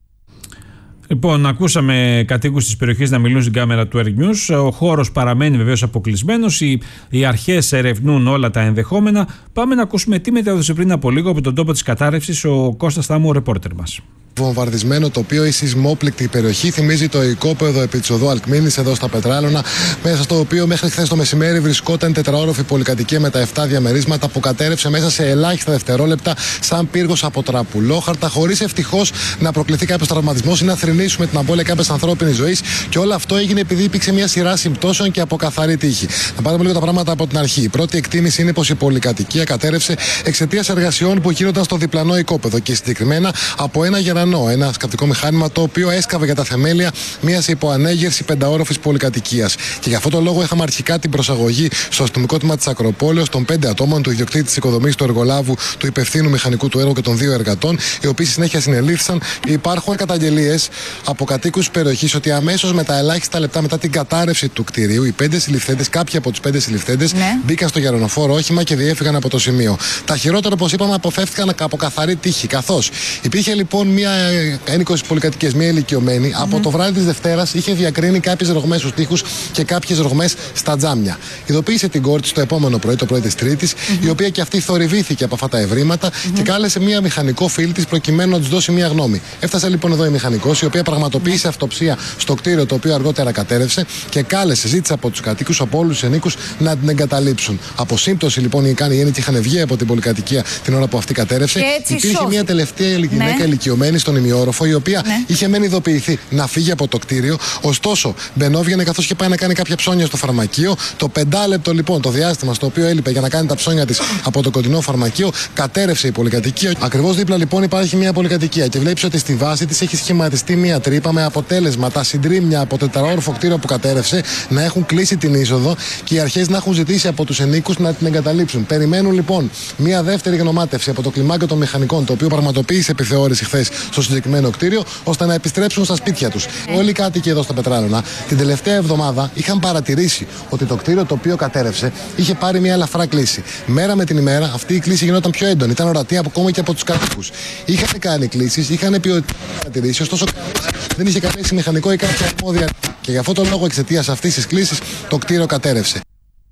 Λοιπόν, ακούσαμε κατοίκους της περιοχής να μιλούν στην κάμερα του Air News. Ο χώρος παραμένει βεβαίως αποκλεισμένος. Οι, οι αρχές ερευνούν όλα τα ενδεχόμενα. Πάμε να ακούσουμε τι μετέδωσε πριν από λίγο από τον τόπο της κατάρρευσης ο Κώστας Θάμου, ο ρεπόρτερ μας. Βομβαρδισμένο τοπίο, η σεισμόπληκτη περιοχή θυμίζει το οικόπεδο επί της οδού Αλκμήνης εδώ στα Πετράλωνα, μέσα στο οποίο μέχρι χθες το μεσημέρι βρισκόταν τετραόροφη πολυκατοικία με τα επτά διαμερίσματα που κατέρευσε μέσα σε ελάχιστα δευτερόλεπτα σαν πύργος από τραπουλόχαρτα, χωρίς ευτυχώς να προκληθεί κάποιος τραυματισμός ή να θρηνήσουμε την απώλεια κάποιας ανθρώπινης ζωής. Και όλο αυτό έγινε επειδή υπήρξε μια σειρά συμπτώσεων και από καθαρή τύχη. Να πάρουμε λίγο τα πράγματα από την αρχή. Η πρώτη εκτίμηση είναι πως η πολυκατοικία κατέρευσε εξαιτίας εργασιών που γίνονταν στο διπλανό οικόπεδο και συγκεκριμένα από ένα γερανό. Ένα σκαφτικό μηχάνημα το οποίο έσκαβε για τα θεμέλια μιας υποανέγερση πενταόροφης πολυκατοικίας. Και για αυτόν τον λόγο είχαμε αρχικά την προσαγωγή στο αστυνομικό τμήμα της Ακροπόλεως των πέντε ατόμων, του ιδιοκτήτη της οικοδομής, του εργολάβου, του υπευθύνου μηχανικού του έργου και των δύο εργατών, οι οποίοι στη συνέχεια συνελήφθησαν. Υπάρχουν καταγγελίες από κατοίκους της περιοχής ότι αμέσως με τα ελάχιστα λεπτά μετά την κατάρρευση του κτηρίου, οι πέντε συλληφθέντες, κάποιοι από τους πέντε συλληφθέντες, ναι, μπήκαν στο γερονοφόρο όχημα και διέφυγαν από το σημείο. Τα χειρότερα, όπως είπαμε, αποφεύθηκαν από καθαρή τύχη. Καθώς υπήρχε λοιπόν μια ένικος πολυκατοικίας, μια ηλικιωμένη, mm-hmm. από το βράδυ της Δευτέρας είχε διακρίνει κάποιες ρογμές στους τοίχους και κάποιες ρογμές στα τζάμια. Ειδοποίησε την κόρη της το επόμενο πρωί, το πρωί της Τρίτης, mm-hmm. η οποία και αυτή θορυβήθηκε από αυτά τα ευρήματα mm-hmm. και κάλεσε μια μηχανικό φίλη της προκειμένου να της δώσει μια γνώμη. Έφτασε λοιπόν εδώ η μηχανικός, η οποία πραγματοποίησε mm-hmm. αυτοψία στο κτίριο το οποίο αργότερα κατέρευσε και κάλεσε, ζήτησε από τους κατοίκους, από όλους τους ενίκους να την εγκαταλείψουν. Από σύμπτωση λοιπόν οι ένικοι είχαν βγει από την πολυκατοικία την ώρα που αυτή κατέρευσε. Υπήρχε σώθη. μια τελευταία γυναίκα ναι. ηλικιωμένη στον ημιόροφο, η οποία ναι. είχε μεν ειδοποιηθεί να φύγει από το κτίριο. Ωστόσο, μπαινόβγαινε καθώς και πάει να κάνει κάποια ψώνια στο φαρμακείο. Το πεντάλεπτο λοιπόν, το διάστημα στο οποίο έλειπε για να κάνει τα ψώνια της από το κοντινό φαρμακείο, κατέρευσε η πολυκατοικία. Ακριβώς δίπλα λοιπόν υπάρχει μια πολυκατοικία και βλέπεις ότι στη βάση της έχει σχηματιστεί μια τρύπα με αποτέλεσμα τα συντρίμμια από το τετραόροφο κτίριο που κατέρευσε να έχουν κλείσει την είσοδο και οι αρχές να έχουν ζητήσει από τους ενίκους να την εγκαταλείψουν. Περιμένουν λοιπόν μια δεύτερη γνωμάτευση από το κλιμάκιο των μηχανικών, το οποίο πραγματοποίησε επιθεώρηση χθες στο συγκεκριμένο κτίριο, ώστε να επιστρέψουν στα σπίτια τους. Ε. Όλοι οι κάτοικοι εδώ στα Πετράλωνα την τελευταία εβδομάδα είχαν παρατηρήσει ότι το κτίριο το οποίο κατέρευσε είχε πάρει μια ελαφρά κλίση. Μέρα με την ημέρα αυτή η κλίση γινόταν πιο έντονη, ήταν ορατή ακόμα και από τους κάτοικους. Είχαν κάνει κλίσεις, είχαν πει ότι παρατηρήσει, ωστόσο δεν είχε καλέσει μηχανικό ή κάποια αρμόδια. Και για αυτόν τον λόγο, εξαιτίας αυτής της κλίσης, το κτίριο κατέρρευσε.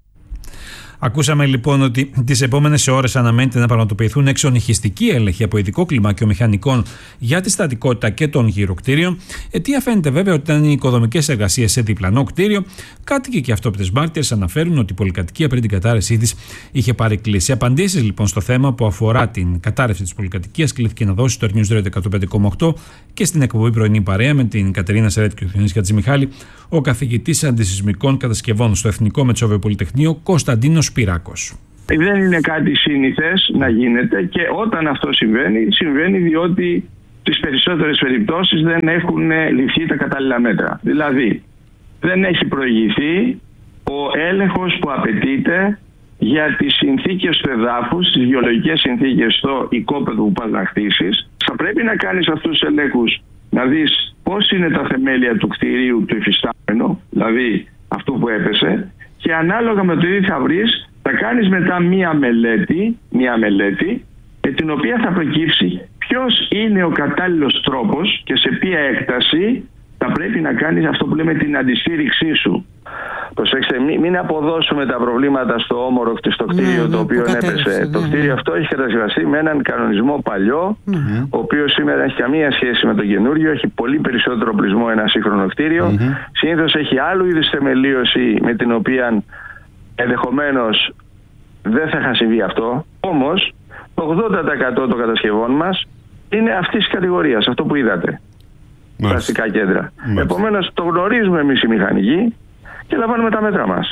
Ακούσαμε λοιπόν ότι τις επόμενες ώρες αναμένεται να πραγματοποιηθούν εξονυχιστικοί έλεγχοι από ειδικό κλιμάκιο μηχανικών για τη στατικότητα και των γυροκτήριων. Αιτία φαίνεται βέβαια ότι ήταν οι οικοδομικές εργασίες σε διπλανό κτίριο. Κάτοικοι και αυτόπτες μάρτυρες αναφέρουν ότι η πολυκατοικία πριν την κατάρρευσή της είχε πάρει κλίση. Απαντήσεις λοιπόν στο θέμα που αφορά την κατάρρευση της πολυκατοικίας κλήθηκε να δώσει στο News Radio εκατόν πέντε κόμμα οκτώ και στην εκπομπή Πρωινή Παρέα με την Κατερίνα Σερέτη και τον Διονύση Χατζημιχάλη ο καθηγητής αντισυσμικών κατασκευών στο Εθνικό Μετσόβιο Πολυτεχνείο Κωνσταντίνος Πυράκος. Δεν είναι κάτι σύνηθες να γίνεται και όταν αυτό συμβαίνει, συμβαίνει διότι τις περισσότερες περιπτώσεις δεν έχουν ληφθεί τα κατάλληλα μέτρα. Δηλαδή, δεν έχει προηγηθεί ο έλεγχος που απαιτείται για τις συνθήκες του εδάφους, τις βιολογικές συνθήκες στο οικόπεδο που πας να χτίσεις. Θα πρέπει να κάνεις αυτούς τους ελέγχους, να δεις πώς είναι τα θεμέλια του κτηρίου του υφιστάμενου, δηλαδή αυτό που έπεσε, και ανάλογα με το τι θα βρεις, θα κάνεις μετά μία μελέτη, μία μελέτη, με την οποία θα προκύψει ποιος είναι ο κατάλληλος τρόπος και σε ποια έκταση θα πρέπει να κάνεις αυτό που λέμε την αντιστήριξή σου. Προσέξτε, μην, μην αποδώσουμε τα προβλήματα στο όμορο στο κτίριο ναι, το οποίο έπεσε. Ναι, το κτίριο ναι. αυτό έχει κατασκευαστεί με έναν κανονισμό παλιό, ναι. ο οποίος σήμερα έχει καμία σχέση με το καινούριο, έχει πολύ περισσότερο οπλισμό ένα σύγχρονο κτίριο. Mm-hmm. Συνήθως έχει άλλου είδους θεμελίωση με την οποία ενδεχομένως δεν θα είχαν συμβεί αυτό. Όμως το ογδόντα τοις εκατό των κατασκευών μας είναι αυτής της κατηγορίας, αυτό που είδατε. Πλαστικά κέντρα. Επομένως το γνωρίζουμε εμείς οι μηχανικοί και λαμβάνουμε τα μέτρα μας.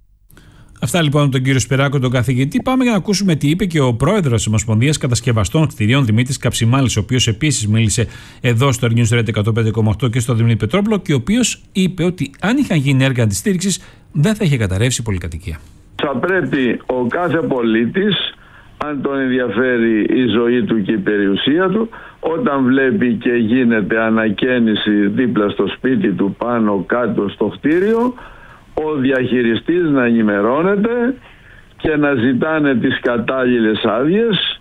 Αυτά λοιπόν τον κύριο Σπυράκο, τον καθηγητή. Πάμε για να ακούσουμε τι είπε και ο πρόεδρος της Ομοσπονδίας Κατασκευαστών Κτηρίων, Δημήτρης Καψιμάλης, ο οποίος επίσης μίλησε εδώ στο News Radio εκατόν πέντε κόμμα οκτώ και στο Δημήτρη Πετρόπουλο και ο οποίος είπε ότι αν είχαν γίνει έργα αντιστήριξης δεν θα είχε καταρρεύσει η πολυκατοικία. Θα πρέπει ο κάθε πολίτης, αν τον ενδιαφέρει η ζωή του και η περιουσία του, όταν βλέπει και γίνεται ανακαίνιση δίπλα στο σπίτι του, πάνω κάτω στο κτίριο, ο διαχειριστής να ενημερώνεται και να ζητάνε τις κατάλληλες άδειες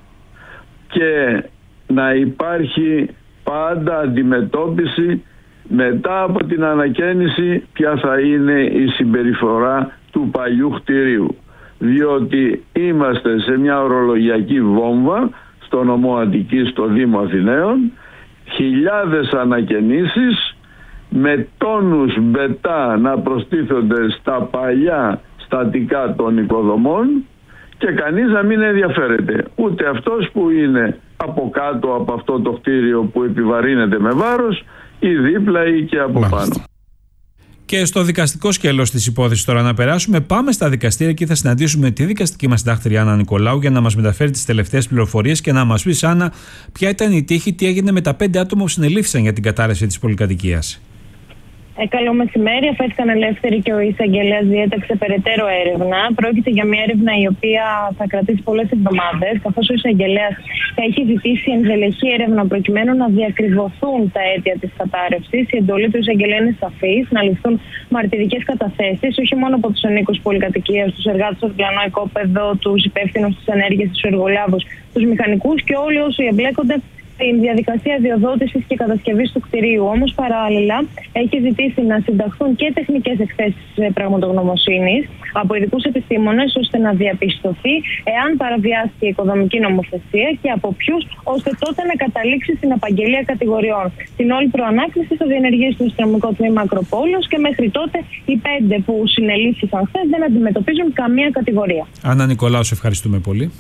και να υπάρχει πάντα αντιμετώπιση μετά από την ανακαίνιση ποια θα είναι η συμπεριφορά του παλιού κτηρίου. Διότι είμαστε σε μια ορολογιακή βόμβα στο νομό Αττικής, στο Δήμο Αθηναίων, χιλιάδες ανακαινήσεις με τόνους μπετά να προστίθονται στα παλιά στατικά των οικοδομών και κανείς να μην ενδιαφέρεται. Ούτε αυτός που είναι από κάτω από αυτό το κτίριο που επιβαρύνεται με βάρος ή δίπλα ή και από Μάλιστα. πάνω. Και στο δικαστικό σκέλος της υπόθεσης τώρα να περάσουμε. Πάμε στα δικαστήρια και θα συναντήσουμε τη δικαστική μας συντάκτρια Άννα Νικολάου για να μας μεταφέρει τις τελευταίες πληροφορίες και να μας πει, Άννα, ποια ήταν η τύχη, τι έγινε με τα πέντε άτομα που συνελήφθησαν για την κατάρρευση της πολυκατοικίας. Ε, καλό μεσημέρι. Αφέθηκαν ελεύθεροι και ο εισαγγελέας διέταξε περαιτέρω έρευνα. Πρόκειται για μια έρευνα η οποία θα κρατήσει πολλές εβδομάδες, καθώς ο εισαγγελέας θα έχει ζητήσει ενδελεχή έρευνα προκειμένου να διακριβωθούν τα αίτια της κατάρρευσης. Η εντολή του εισαγγελέα είναι σαφής, να ληφθούν μαρτυρικές καταθέσεις, όχι μόνο από τους ανήκους πολυκατοικίας, τους εργάτες στο διπλανό οικόπεδο, τους υπεύθυνους της ενέργειας, τους εργολάβους, τους μηχανικούς και όλοι όσοι εμπλέκονται στην διαδικασία διοδότησης και κατασκευής του κτηρίου. Όμως, παράλληλα, έχει ζητήσει να συνταχθούν και τεχνικές εκθέσεις πραγματογνωμοσύνης από ειδικούς επιστήμονες, ώστε να διαπιστωθεί εάν παραβιάστηκε η οικοδομική νομοθεσία και από ποιους, ώστε τότε να καταλήξει στην απαγγελία κατηγοριών. Την όλη προανάκριση θα διενεργήσει στο αστυνομικό τμήμα Ακροπόλεως και μέχρι τότε οι πέντε που συνελήφθησαν χθες δεν αντιμετωπίζουν καμία κατηγορία. Άννα Νικολάου, σε ευχαριστούμε πολύ.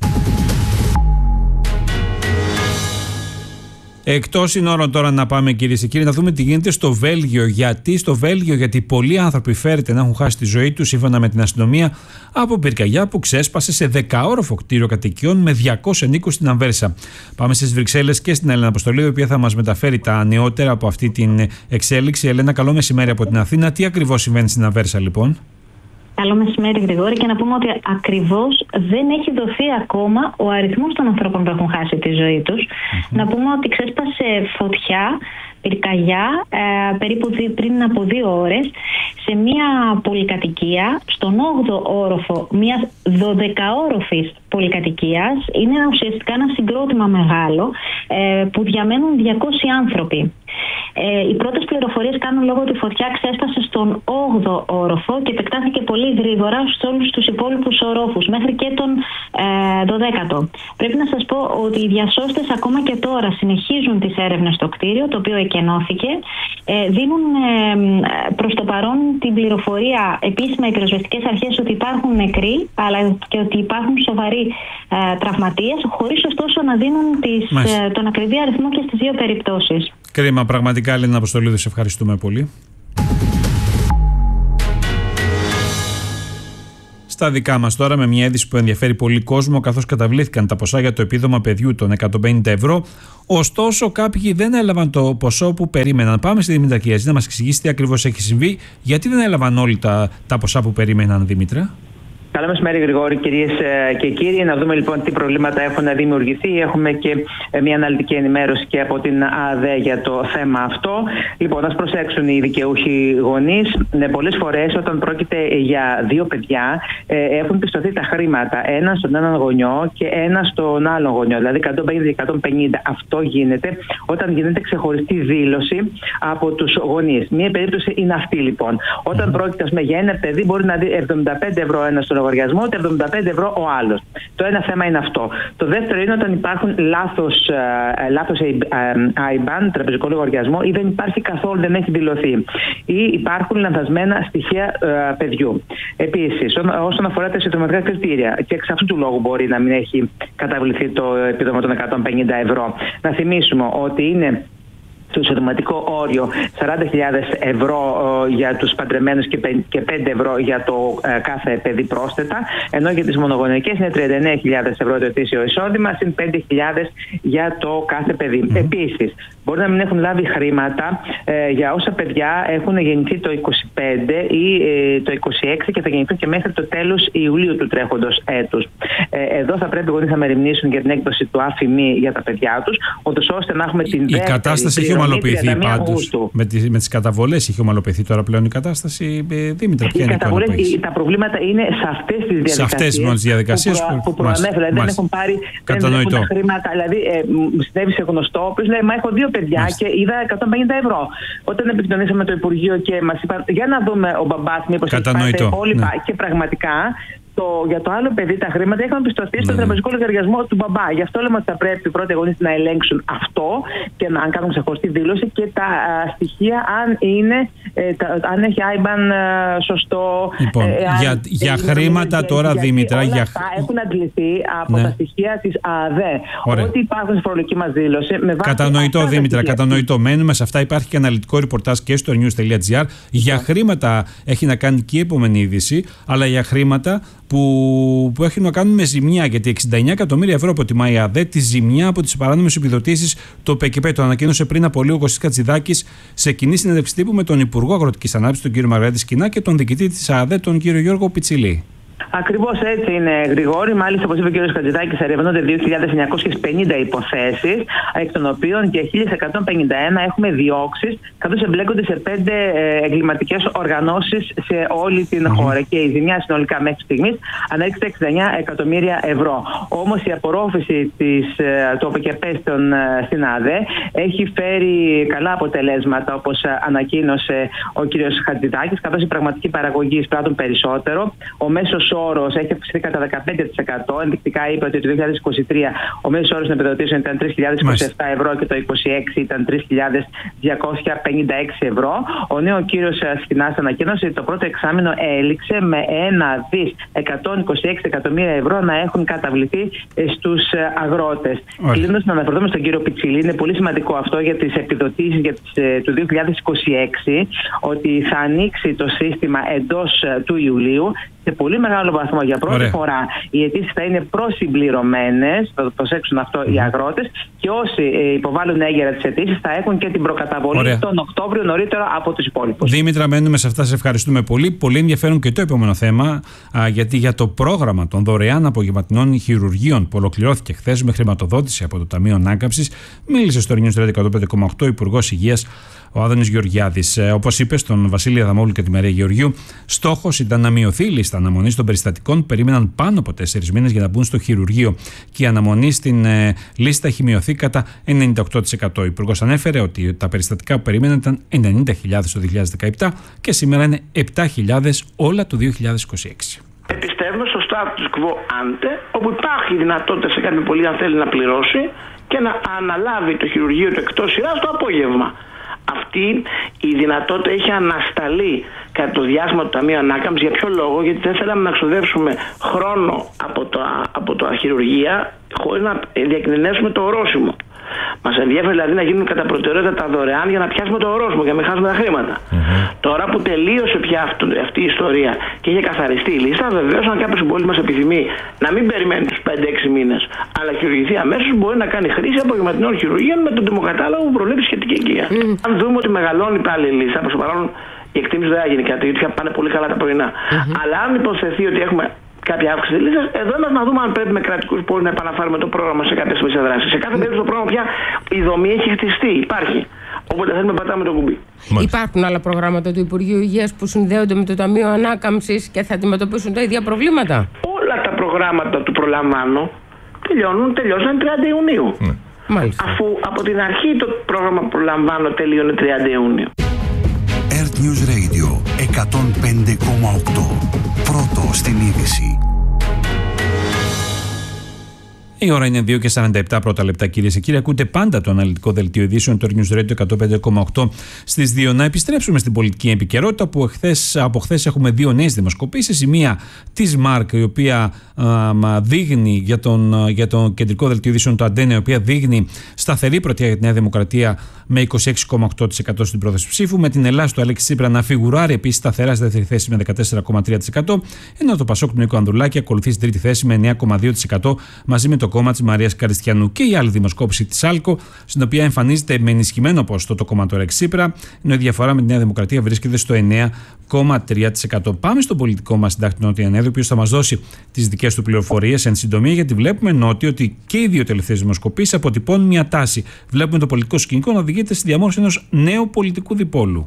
Εκτός συνόρων τώρα να πάμε, κυρίες και κύριοι, να δούμε τι γίνεται στο Βέλγιο. Γιατί στο Βέλγιο, γιατί πολλοί άνθρωποι φέρεται να έχουν χάσει τη ζωή τους, σύμφωνα με την αστυνομία, από πυρκαγιά που ξέσπασε σε δεκαόροφο κτίριο κατοικιών με διακόσιους ενοίκους στην Ανβέρσα. Πάμε στις Βρυξέλλες και στην Έλενα Αποστολή, η οποία θα μας μεταφέρει τα νεότερα από αυτή την εξέλιξη. Ελένα, καλό μεσημέρι από την Αθήνα. Τι ακριβώς συμβαίνει στην Ανβέρσα, λοιπόν? Καλό μεσημέρι, Γρηγόρη, και να πούμε ότι ακριβώς δεν έχει δοθεί ακόμα ο αριθμός των ανθρώπων που έχουν χάσει τη ζωή τους. Mm-hmm. Να πούμε ότι ξέσπασε φωτιά, πυρκαγιά, ε, περίπου δι, πριν από δύο ώρες σε μια πολυκατοικία, στον όγδοο όροφο μιας δωδεκαόροφης πολυκατοικίας. Είναι ουσιαστικά ένα συγκρότημα μεγάλο ε, που διαμένουν διακόσιοι άνθρωποι. Ε, οι πρώτες πληροφορίες κάνουν λόγο ότι η φωτιά ξέσπασε στον όγδοο όροφο και επεκτάθηκε πολύ γρήγορα σε όλους τους υπόλοιπους ορόφους, μέχρι και τον ε, δωδέκατο. Πρέπει να σας πω ότι οι διασώστες ακόμα και τώρα συνεχίζουν τις έρευνες στο κτίριο, το οποίο εκενώθηκε. Ε, δίνουν ε, προς το παρόν την πληροφορία επίσημα οι πυροσβεστικές αρχές ότι υπάρχουν νεκροί, αλλά και ότι υπάρχουν σοβαροί ε, τραυματίες, χωρίς ωστόσο να δίνουν τις, ε, τον ακριβή αριθμό και στις δύο περιπτώσεις. Κρίμα, πραγματικά, Ελένα Αποστολίδου, σε ευχαριστούμε πολύ. Στα δικά μας τώρα, με μια είδηση που ενδιαφέρει πολύ κόσμο, καθώς καταβλήθηκαν τα ποσά για το επίδομα παιδιού των εκατόν πενήντα ευρώ. Ωστόσο, κάποιοι δεν έλαβαν το ποσό που περίμεναν. Πάμε στη Δήμητρα Κυριακή να μας εξηγήσει τι ακριβώς έχει συμβεί, γιατί δεν έλαβαν όλοι τα, τα ποσά που περίμεναν, Δήμητρα. Καλό μεσημέρι, Γρηγόρη, κυρίες και κύριοι. Να δούμε λοιπόν τι προβλήματα έχουν δημιουργηθεί. Έχουμε και μια αναλυτική ενημέρωση και από την ΑΔΕ για το θέμα αυτό. Λοιπόν, ας προσέξουν οι δικαιούχοι γονείς. Πολλές φορές, όταν πρόκειται για δύο παιδιά, έχουν πιστωθεί τα χρήματα. Ένα στον έναν γονιό και ένα στον άλλον γονιό. Δηλαδή εκατόν πενήντα και εκατόν πενήντα. Αυτό γίνεται όταν γίνεται ξεχωριστή δήλωση από τους γονείς. Μία περίπτωση είναι αυτή λοιπόν. Όταν πρόκειται για ένα παιδί, μπορεί να δει εβδομήντα πέντε ευρώ ένα στον λογαριασμό, και εβδομήντα πέντε ευρώ ο άλλος. Το ένα θέμα είναι αυτό. Το δεύτερο είναι όταν υπάρχουν λάθος, λάθος άι μπαν, τραπεζικό λογαριασμό, ή δεν υπάρχει καθόλου, δεν έχει δηλωθεί. Ή υπάρχουν λανθασμένα στοιχεία παιδιού. Επίσης, όσον αφορά τα συντροματικά κριτήρια, και εξ αυτού του λόγου μπορεί να μην έχει καταβληθεί το επίδομα των εκατόν πενήντα ευρώ. Να θυμίσουμε ότι είναι το εισοδηματικό όριο σαράντα χιλιάδες ευρώ για τους παντρεμένους και πέντε ευρώ για το κάθε παιδί πρόσθετα, ενώ για τις μονογονεϊκές είναι τριάντα εννέα χιλιάδες ευρώ το ετήσιο εισόδημα, συν πέντε χιλιάδες για το κάθε παιδί. Mm-hmm. Επίσης, μπορεί να μην έχουν λάβει χρήματα ε, για όσα παιδιά έχουν γεννηθεί το είκοσι πέντε ή ε, το είκοσι έξι και θα γεννηθούν και μέχρι το τέλος Ιουλίου του τρέχοντος έτους. Ε, εδώ θα πρέπει οι γονείς να μεριμνήσουν για την έκδοση του ΑΦΙΜΗ για τα παιδιά τους, ώστε να έχουμε την η δεύτερη. Η κατάσταση έχει ομαλοποιηθεί πάντως. Με τις, με τις καταβολές έχει ομαλοποιηθεί τώρα πλέον η κατάσταση. Δήμητρα, ποια είναι η καταβολές, τα προβλήματα είναι σε αυτές τις διαδικασίες. Σε αυτές μόνο τις διαδικασίες που, που προανέφερα. Δηλαδή δεν έχουν πάρει δεν έχουν τα χρήματα. Δηλαδή, ε, μου συνέβη σε γνωστό, ο οποίος λέει: Μα έχω δύο παιδιά Μάλιστα. και είδα εκατόν πενήντα ευρώ. Όταν επικοινωνήσαμε το Υπουργείο και μας είπαν: Για να δούμε ο μπαμπάς μήπως έχει πάρει τα υπόλοιπα, ναι. Και πραγματικά. Το, για το άλλο παιδί τα χρήματα είχαν πιστωθεί mm. στον τραπεζικό λογαριασμό του μπαμπά. Γι' αυτό λέμε ότι θα πρέπει οι πρώτοι γονείς να ελέγξουν αυτό και να αν κάνουν ξεχωριστή δήλωση και τα α, στοιχεία αν είναι, ε, τα, αν έχει άι μπαν σωστό. Λοιπόν, ε, για, για χρήματα τώρα, Δήμητρα. Όλα για... αυτά έχουν αντληθεί από ναι. τα στοιχεία της ΑΔΕ. Ωραία. Ό,τι υπάρχουν στη φορολογική μας δήλωση. Με κατανοητό, Δήμητρα, κατανοητό. Μένουμε σε αυτά. Υπάρχει και αναλυτικό ρεπορτάζ και στο news τελεία gr. Για χρήματα έχει να κάνει και η επόμενη είδηση, αλλά για χρήματα που, που έχουν να κάνουν με ζημιά. Γιατί εξήντα εννέα εκατομμύρια ευρώ αποτιμάει η ΑΔΕ τη ζημιά από τις παράνομες επιδοτήσεις. Το ΠΚΠ το ανακοίνωσε πριν από λίγο ο Κωστής Κατζηδάκης σε κοινή συνέντευξη τύπου με τον Υπουργό Αγροτικής Ανάπτυξης, τον κύριο Μαργαρίτη Σκινά, και τον διοικητή της ΑΔΕ, τον κύριο Γιώργο Πιτσιλή. Ακριβώς έτσι είναι, Γρηγόρη. Μάλιστα, όπως είπε ο κ. Κατζηδάκης, ερευνώνται δύο χιλιάδες εννιακόσιες πενήντα υποθέσεις, εκ των οποίων για χίλια εκατόν πενήντα ένα έχουμε διώξεις, καθώς εμπλέκονται σε πέντε εγκληματικές οργανώσεις σε όλη την mm-hmm. χώρα. Και η ζημιά συνολικά μέχρι στιγμής ανέρχεται εξήντα εννέα εκατομμύρια ευρώ. Όμως η απορρόφηση της, του ΟΠΚΠ στην ΑΔΕ έχει φέρει καλά αποτελέσματα, όπως ανακοίνωσε ο κ. Χατζηδάκης, καθώς η πραγματική παραγωγή εισπράττουν περισσότερο. Ο μέσος όρος έχει αυξηθεί κατά δεκαπέντε τοις εκατό. Ενδεικτικά είπε ότι το δύο χιλιάδες είκοσι τρία ο μέσος όρος των επιδοτήσεων ήταν τρεις χιλιάδες είκοσι επτά ευρώ και το είκοσι έξι ήταν τρεις χιλιάδες διακόσια πενήντα έξι ευρώ. Ο νέος κύριος Σκινάς ανακοίνωσε ότι το πρώτο εξάμηνο έληξε με ένα δις εκατόν είκοσι έξι εκατομμύρια ευρώ να έχουν καταβληθεί στους αγρότες. Κλείνοντας, να αναφερθούμε στον κύριο Πιτσιλή, είναι πολύ σημαντικό αυτό για τις επιδοτήσεις για τις, του δύο χιλιάδες είκοσι έξι, ότι θα ανοίξει το σύστημα εντός του Ιουλίου. Σε πολύ μεγάλο βαθμό για πρώτη Ωραία. φορά οι αιτήσεις θα είναι προσυμπληρωμένες, θα το προσέξουν αυτό mm. οι αγρότες, και όσοι υποβάλλουν έγκαιρα τις αιτήσεις θα έχουν και την προκαταβολή Ωραία. τον Οκτώβριο νωρίτερα από τους υπόλοιπους. Δήμητρα, μένουμε σε αυτά, σε ευχαριστούμε πολύ. Πολύ ενδιαφέρον και το επόμενο θέμα, α, γιατί για το πρόγραμμα των δωρεάν απογευματινών χειρουργείων που ολοκληρώθηκε χθες με χρηματοδότηση από το Ταμείο Ανάκαμψης, μίλησε στο News εκατόν πέντε κόμμα οκτώ ο Υπουργός Υγείας, ο Άδωνης Γεωργιάδης. Ε, όπως είπε στον Βασίλη Αδαμόπουλο και τη Μαρία Γεωργίου, στόχος ήταν να μειωθεί η λίστα λίστα αναμονής των περιστατικών περίμεναν πάνω από τέσσερις μήνες για να μπουν στο χειρουργείο και η αναμονή στην ε, λίστα έχει μειωθεί κατά ενενήντα οκτώ τοις εκατό. Ο Υπουργός ανέφερε ότι τα περιστατικά που περίμεναν ήταν ενενήντα χιλιάδες το δύο χιλιάδες δεκαεπτά και σήμερα είναι επτά χιλιάδες όλα το δύο χιλιάδες είκοσι έξι. Επιστεύουμε στο status quo ante, όπου υπάρχει δυνατότητα σε κάποιον πολίτη αν θέλει να πληρώσει και να αναλάβει το χειρουργείο του εκτός σειράς το απόγευμα. Αυτή η δυνατότητα έχει ανασταλεί κατά το διάστημα του Ταμείου Ανάκαμψης. Για ποιο λόγο? Γιατί δεν θέλαμε να ξοδέψουμε χρόνο από τα, από τα χειρουργεία χωρίς να διακινδυνεύσουμε το ορόσημο. Μας ενδιαφέρει δηλαδή να γίνουν κατά προτεραιότητα τα δωρεάν για να πιάσουμε το ορόσημο, για να μην χάσουμε τα χρήματα. Mm-hmm. Τώρα που τελείωσε πια αυτό, αυτή η ιστορία και είχε καθαριστεί η λίστα, βεβαίως αν κάποιος συμπολίτης μας επιθυμεί να μην περιμένει τους πέντε έξι μήνες, αλλά χειρουργηθεί αμέσως, μπορεί να κάνει χρήση απογευματινών χειρουργείων με τον τιμοκατάλογο που προβλέπει σχετική εγκύα. Mm-hmm. Αν δούμε ότι μεγαλώνει πάλι η λίστα, προς το παρόν η εκτίμηση δεν θα γίνει κάτι, γιατί πάνε πολύ καλά τα πρωινά. Mm-hmm. Αλλά αν υποθεθεί ότι έχουμε κάποια αύξηση της λίστας, εδώ είμαστε να δούμε αν πρέπει με κρατικούς πόρους να επαναφέρουμε το πρόγραμμα σε κάποια στιγμή σε δράση. Σε κάθε περίπτωση το πρόγραμμα πια η δομή έχει χτιστεί, υπάρχει. Όποτε θέλουμε πατάμε το κουμπί. Μάλιστα. Υπάρχουν άλλα προγράμματα του Υπουργείου Υγείας που συνδέονται με το Ταμείο Ανάκαμψης και θα αντιμετωπίσουν τα ίδια προβλήματα? Όλα τα προγράμματα του προλαμβάνω τελειώνουν, τελειώσαν τριάντα Ιουνίου. Mm. Μάλιστα. Αφού από την αρχή το πρόγραμμα προλαμβάνω τελείωνε τριάντα Ιουνίου. Earth News Radio εκατόν πέντε κόμμα οκτώ. Πρώτο στην είδηση. Η ώρα είναι δύο και σαράντα επτά πρώτα λεπτά, κυρίες και κύριοι. Ακούτε πάντα το αναλυτικό δελτίο ειδήσεων του News Radio εκατόν πέντε κόμμα οκτώ στις δύο. Να επιστρέψουμε στην πολιτική επικαιρότητα, που εχθές, από χθες έχουμε δύο νέες δημοσκοπήσεις. Η μία της ΜΑΡΚ, η οποία α, δείχνει για τον, για τον κεντρικό δελτίο ειδήσεων του Αντένα, η οποία δείχνει σταθερή πρωτιά για τη Νέα Δημοκρατία με είκοσι έξι κόμμα οκτώ τοις εκατό στην πρόθεση ψήφου, με την Ελλάδα του Αλέξη Τσίπρα να φιγουράρει επίσης σταθερά στη δεύτερη θέση με δεκατέσσερα κόμμα τρία τοις εκατό, ενώ το Πασόκ του Νίκου Ανδρουλάκη ακολουθεί στην τρίτη θέση με εννέα κόμμα δύο τοις εκατό μαζί με το κόμμα της Μαρίας Καριστιανού. Και η άλλη δημοσκόπηση της άλκο, στην οποία εμφανίζεται με ενισχυμένο ποσοστό το κόμμα του Αλέξη Τσίπρα, ενώ η διαφορά με τη Νέα Δημοκρατία βρίσκεται στο εννέα κόμμα τρία τοις εκατό. Πάμε στον πολιτικό μας συντάκτη Νότι Ανέδη, ο οποίος θα μας δώσει τις δικές του πληροφορίες εν συντομία, γιατί βλέπουμε, Νότι, ότι και οι δύο τελευταίες δημοσκοπήσεις αποτυπώνουν μια τάση. Βλέπουμε το πολιτικό σκηνικό να οδηγείται στη διαμόρφωση ενός νέου πολιτικού διπόλου.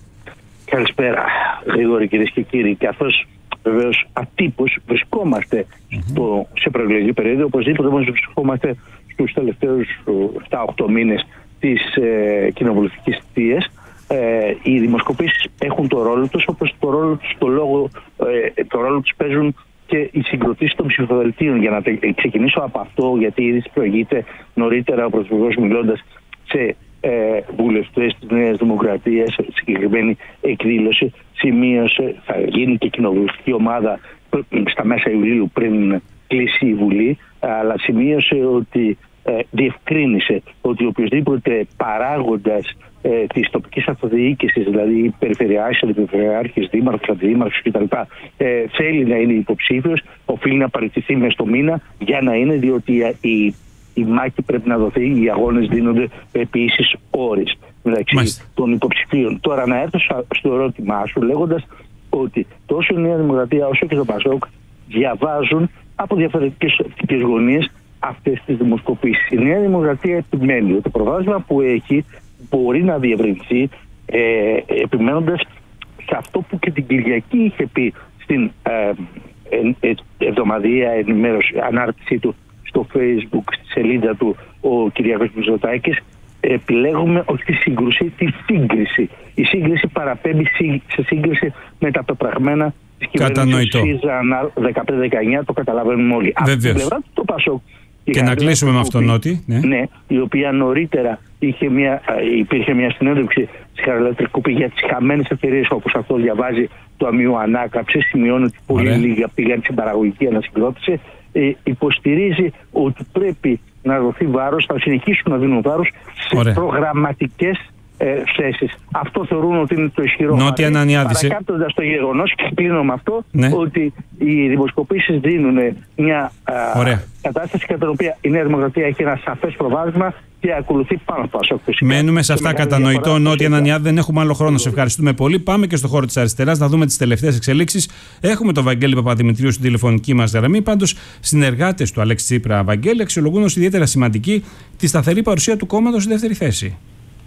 Καλησπέρα, Γρηγόρη, κυρίες και κύριοι. Καθώς βεβαίως ατύπως βρισκόμαστε mm-hmm. στο, σε προεκλογική περίοδο, οπωσδήποτε όμως βρισκόμαστε στους τελευταίους επτά οκτώ μήνες της ε, κοινοβουλευτικής θητείας. Ε, οι δημοσκοπήσεις έχουν το ρόλο τους, όπως το ρόλο τους, το λόγο, ε, το ρόλο τους παίζουν και οι συγκροτήσεις των ψηφοδελτίων. Για να ξεκινήσω από αυτό, γιατί ήδη προηγείται νωρίτερα ο Πρωθυπουργός μιλώντας σε ε, βουλευτές της Νέας Δημοκρατίας, σε συγκεκριμένη εκδήλωση, σημείωσε, θα γίνει και κοινοβουλευτική ομάδα στα μέσα Ιουλίου πριν κλείσει η Βουλή, αλλά σημείωσε ότι ε, διευκρίνησε ότι οποιοδήποτε παράγοντας ε, της τοπικής αυτοδιοίκησης, δηλαδή περιφερειάρχης, αντιπεριφερειάρχης, δήμαρχος, αντιδήμαρχος κτλ. Ε, θέλει να είναι υποψήφιος, οφείλει να παραιτηθεί μες στο μήνα για να είναι, διότι η, η μάχη πρέπει να δοθεί, οι αγώνες δίνονται επί ίσης όρης μεταξύ Μάλιστα. των υποψηφίων. Τώρα να έρθω στο ερώτημά σου λέγοντας ότι τόσο η Νέα Δημοκρατία όσο και το Πασόκ διαβάζουν από διαφορετικές γωνίες αυτές τις δημοσκοπήσεις. Η Νέα Δημοκρατία επιμένει ότι το προβάδισμα που έχει μπορεί να διευρυνθεί, ε, επιμένοντας σε αυτό που και την Κυριακή είχε πει στην ε, ε, ε, εβδομαδιαία ενημέρωση, ανάρτησή του στο Facebook, στη σελίδα του ο Κυριάκος Μητσοτάκης. Επιλέγουμε όχι τη σύγκρουση, τη σύγκριση. Η σύγκριση παραπέμπει σε σύγκριση με τα πεπραγμένα της κυβέρνησης ΣΥΡΙΖΑ δεκαπέντε δεκαεννιά, το καταλαβαίνουμε όλοι. Από την πλευρά του το Πασόκ. Και να κλείσουμε με αυτόν, Νότι. Ναι. ναι, η οποία νωρίτερα είχε μια, υπήρχε μια συνέντευξη στη Χαραλάμπη Κούπη για τις χαμένες ευκαιρίες, όπως αυτό διαβάζει το Ταμείο Ανάκαμψης. Σημειώνει ότι πολύ λίγα πήγαν στην παραγωγική ανασυγκρότηση. Ε, υποστηρίζει ότι πρέπει να δοθεί βάρος, θα συνεχίσουν να δίνουν βάρος σε Ωραία. προγραμματικές ε, θέσεις. Αυτό θεωρούν ότι είναι το ισχυρό Νότι Ανανιάδη. Παρακάπτοντας το γεγονός, και κλείνω με αυτό, ναι. ότι οι δημοσκοπήσεις δίνουν μια α, κατάσταση κατά την οποία η Νέα Δημοκρατία έχει ένα σαφές προβάδισμα και ακολουθεί πάνω από αυτό. Μένουμε σε αυτά κατανοητό, Νότι Ανανιάδη. Δεν έχουμε άλλο χρόνο. Σε ευχαριστούμε πολύ. Πάμε και στο χώρο της αριστεράς να δούμε τις τελευταίες εξελίξεις. Έχουμε τον Βαγγέλη Παπαδημητρίου στην τηλεφωνική μας γραμμή. Πάντως, συνεργάτες του Αλέξη Τσίπρα, Βαγγέλη, αξιολογούν ως ιδιαίτερα σημαντική τη σταθερή παρουσία του κόμματος στη δεύτερη θέση.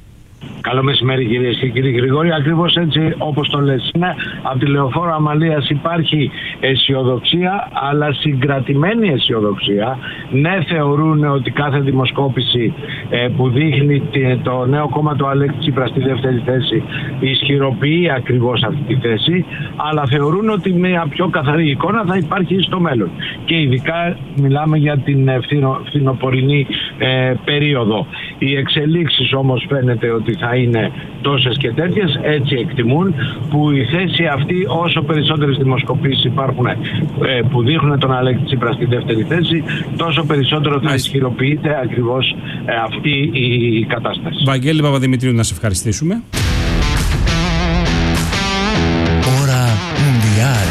Καλό μεσημέρι κυρίες και κύριοι. Γρηγόρη, ακριβώς έτσι όπως το λες είναι. Από τη Λεωφόρο Αμαλίας υπάρχει αισιοδοξία, αλλά συγκρατημένη αισιοδοξία. Ναι, θεωρούν ότι κάθε δημοσκόπηση ε, που δείχνει το νέο κόμμα του Αλέξη Τσίπρα στη δεύτερη θέση ισχυροποιεί ακριβώς αυτή τη θέση, αλλά θεωρούν ότι μια πιο καθαρή εικόνα θα υπάρχει στο μέλλον. Και ειδικά μιλάμε για την φθινο, φθινοπορεινή ε, περίοδο. Οι εξελίξεις όμως φαίνεται ότι θα είναι τόσες και τέτοιες, έτσι εκτιμούν, που η θέση αυτή, όσο περισσότερες δημοσκοπήσεις υπάρχουν ε, που δείχνουν τον Αλέξη Τσίπρα στη δεύτερη θέση, τόσο περισσότερο θα ισχυροποιείται ακριβώς ε, αυτή η κατάσταση. Βαγγέλη Παπαδημητρίου, να σε ευχαριστήσουμε. Ώρα Μουντιάλ.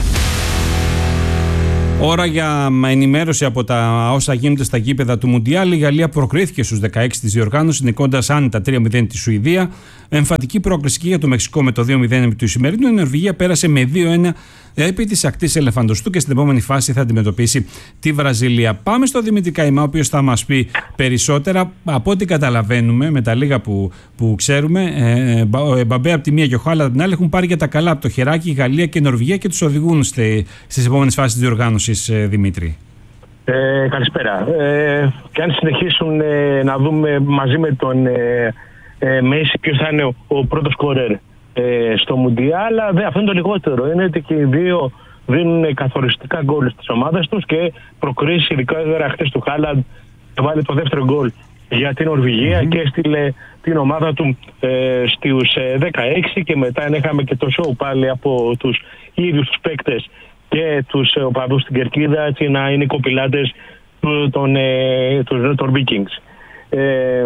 Ώρα για ενημέρωση από τα όσα γίνονται στα γήπεδα του Μουντιάλ. Η Γαλλία προκρίθηκε στους δεκαέξι της διοργάνωσης, νικώντας άνετα τρία μηδέν τη Σουηδία. Εμφατική πρόκριση και για το Μεξικό με το δύο μηδέν του Ισημερινού. Η Νορβηγία πέρασε με δύο ένα επί της ακτής Ελεφαντοστού και στην επόμενη φάση θα αντιμετωπίσει τη Βραζιλία. Πάμε στο Δημήτρη Καϊμά, ο οποίος θα μας πει περισσότερα. Από ό,τι καταλαβαίνουμε, με τα λίγα που, που ξέρουμε, ε, ο Εμπαμπέ από τη μία και ο Χάλαντ από την άλλη έχουν πάρει για τα καλά από το χεράκι η Γαλλία και η Νορβηγία και τους οδηγούν στη, στις επόμενες φάσεις της διοργάνωσης, ε, Δημήτρη. Ε, καλησπέρα. Ε, και αν συνεχίσουν ε, να δούμε μαζί με τον ε, ε, Μέση ποιος θα είναι ο, ο πρώτος σκορέρ ε, στο Μουντιάλ, αλλά δε, αυτό είναι το λιγότερο. Είναι ότι και οι δύο δίνουν καθοριστικά γκολ στις ομάδες τους και προκρίσεις, ειδικά χτες του Χάλαντ, βάλει το δεύτερο γκολ για την Νορβηγία mm-hmm. και έστειλε την ομάδα του ε, στους ε, δεκαέξι, και μετά είχαμε και το σοου πάλι από τους ίδιους τους παίκτες και τους ε, οπαδούς στην Κερκίδα, έτσι να είναι οι κοπηλάτες των ε, Vikings. Ε,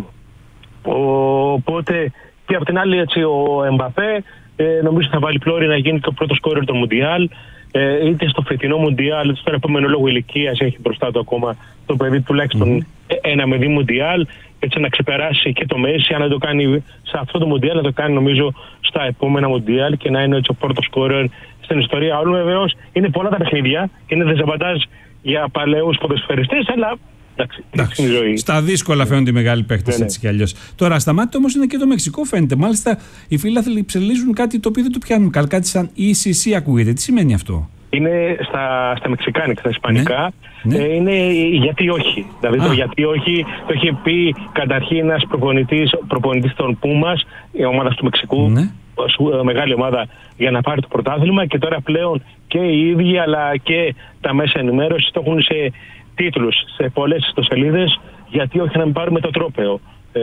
οπότε και από την άλλη, έτσι, ο Εμπαπέ ε, νομίζω θα βάλει πλώρη να γίνει και ο πρώτος σκόρερ του Μουντιάλ, ε, είτε στο φετινό Μουντιάλ είτε στον επόμενο, λόγω ηλικίας έχει μπροστά του ακόμα το παιδί τουλάχιστον mm-hmm. ένα με δύο Μουντιάλ, έτσι να ξεπεράσει και το Μέση. Αν δεν το κάνει σε αυτό το Μουντιάλ, να το κάνει νομίζω στα επόμενα Μουντιάλ και να είναι έτσι ο πρώτος σκόρερ στην ιστορία όλων. Βεβαίως είναι πολλά τα παιχνίδια και είναι δεζαμπαντάζ για παλαιούς ποδοσφαιριστές, αλλά εντάξει, εντάξει, είναι η ζωή. Στα δύσκολα φαίνονται οι μεγάλοι παίχτες, ναι, έτσι κι αλλιώς. Τώρα, στα μάτια όμως είναι και το Μεξικό, φαίνεται. Μάλιστα, οι φίλαθλοι ψελίζουν κάτι το οποίο δεν το πιάνουν καλά. Κάτι σαν ι σι σι ακούγεται. Τι σημαίνει αυτό? Είναι στα, στα μεξικάνικα, στα ισπανικά. Ναι, ναι. Ε, είναι γιατί όχι. Δηλαδή Α. το γιατί όχι το είχε πει καταρχήν ένας προπονητής, προπονητής των Πούμας, η ομάδα του Μεξικού. Ναι. Μεγάλη ομάδα για να πάρει το πρωτάθλημα, και τώρα πλέον και οι ίδιοι αλλά και τα μέσα ενημέρωσης το έχουν σε τίτλους, σε πολλές ιστοσελίδες, γιατί όχι να μην πάρουμε το τρόπαιο ε,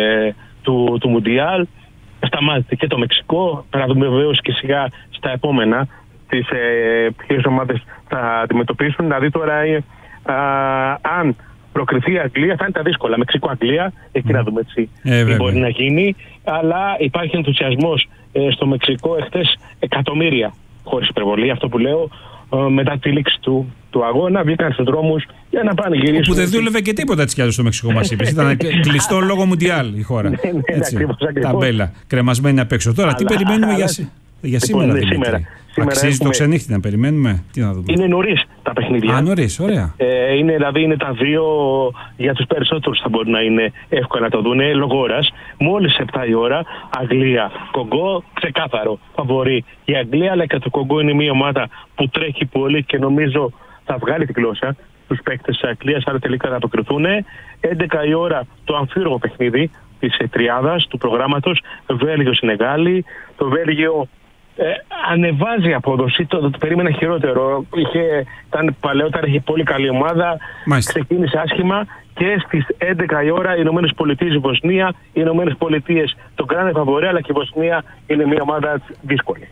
του, του Μουντιάλ. Σταμάτησε και το Μεξικό, θα δούμε βεβαίως και σιγά στα επόμενα τις ε, ποιες ομάδες θα αντιμετωπίσουν. Δηλαδή τώρα ε, α, αν προκριθεί η Αγγλία θα είναι τα δύσκολα. Μεξικό-Αγγλία, εκεί mm. να δούμε έτσι ε, τι μπορεί να γίνει. Αλλά υπάρχει ενθουσιασμός ε, στο Μεξικό, εχθές εκατομμύρια, χωρίς υπερβολή, αυτό που λέω, ε, μετά τη λήξη του, του αγώνα, βγήκαν στους δρόμους για να πάνε γυρίσουν. Που δεν δούλευε και τίποτα έτσι κι άλλο στο Μεξικό, μας είπες. Ήταν κλειστό λόγω Μουντιάλ η χώρα. Ναι, ναι, έτσι, ακριβώς, ακριβώς. Ταμπέλα, κρεμασμένη απ' έξω. Τώρα, αλλά, τι περιμένουμε αλλά, για, για σήμερα, λοιπόν, σήμερα. Αξίζει έχουμε... το ξενύχτη να περιμένουμε? Τι να δούμε? Είναι νωρίς τα παιχνίδια. Α, νωρίς, ωραία. Ε, είναι, δηλαδή είναι τα δύο, για τους περισσότερους θα μπορεί να είναι εύκολα να το δουν λόγω ώρας. Μόλις επτά η ώρα, Αγγλία, Κογκό, ξεκάθαρο φαβορεί η Αγγλία, αλλά και το Κογκό είναι μια ομάδα που τρέχει πολύ και νομίζω θα βγάλει την γλώσσα τους παίκτες της Αγγλίας, άρα τελικά θα αποκριθούν. έντεκα η ώρα το αμφίρογο παιχνίδι της τριάδας του προγράμματος, Βέλγιο-Σενεγάλη. Το Βέλγιο Ε, ανεβάζει απόδοση, το, το, το περίμενα χειρότερο. Είχε, ήταν παλαιότερα, είχε πολύ καλή ομάδα. Μάλιστα. Ξεκίνησε άσχημα και στις έντεκα η ώρα οι Ηνωμένες Πολιτείες, η Βοσνία. Οι Ηνωμένες Πολιτείες τον κράνε φαβορέ, αλλά και η Βοσνία είναι μια ομάδα δύσκολη.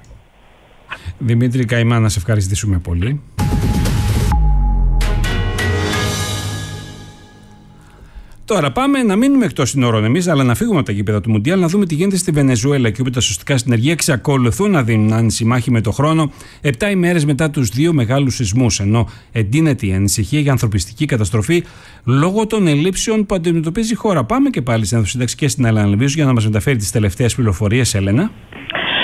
Δημήτρη Καϊμά, να σε ευχαριστήσουμε πολύ. Τώρα πάμε να μείνουμε εκτός συνόρων εμείς, αλλά να φύγουμε από τα γήπεδα του Μουντιάλ, να δούμε τι γίνεται στη Βενεζουέλα, και όπου τα σωστικά συνεργεία εξακολουθούν να δίνουν άνηση με το χρόνο, επτά ημέρες μετά τους δύο μεγάλους σεισμούς. Ενώ εντείνεται η ανησυχία για ανθρωπιστική καταστροφή λόγω των ελλείψεων που αντιμετωπίζει η χώρα. Πάμε και πάλι στην αίθουσα συνταξική στην Έλενα Λεβίζου για να μας μεταφέρει τις τελευταίες πληροφορίες, Έλενα.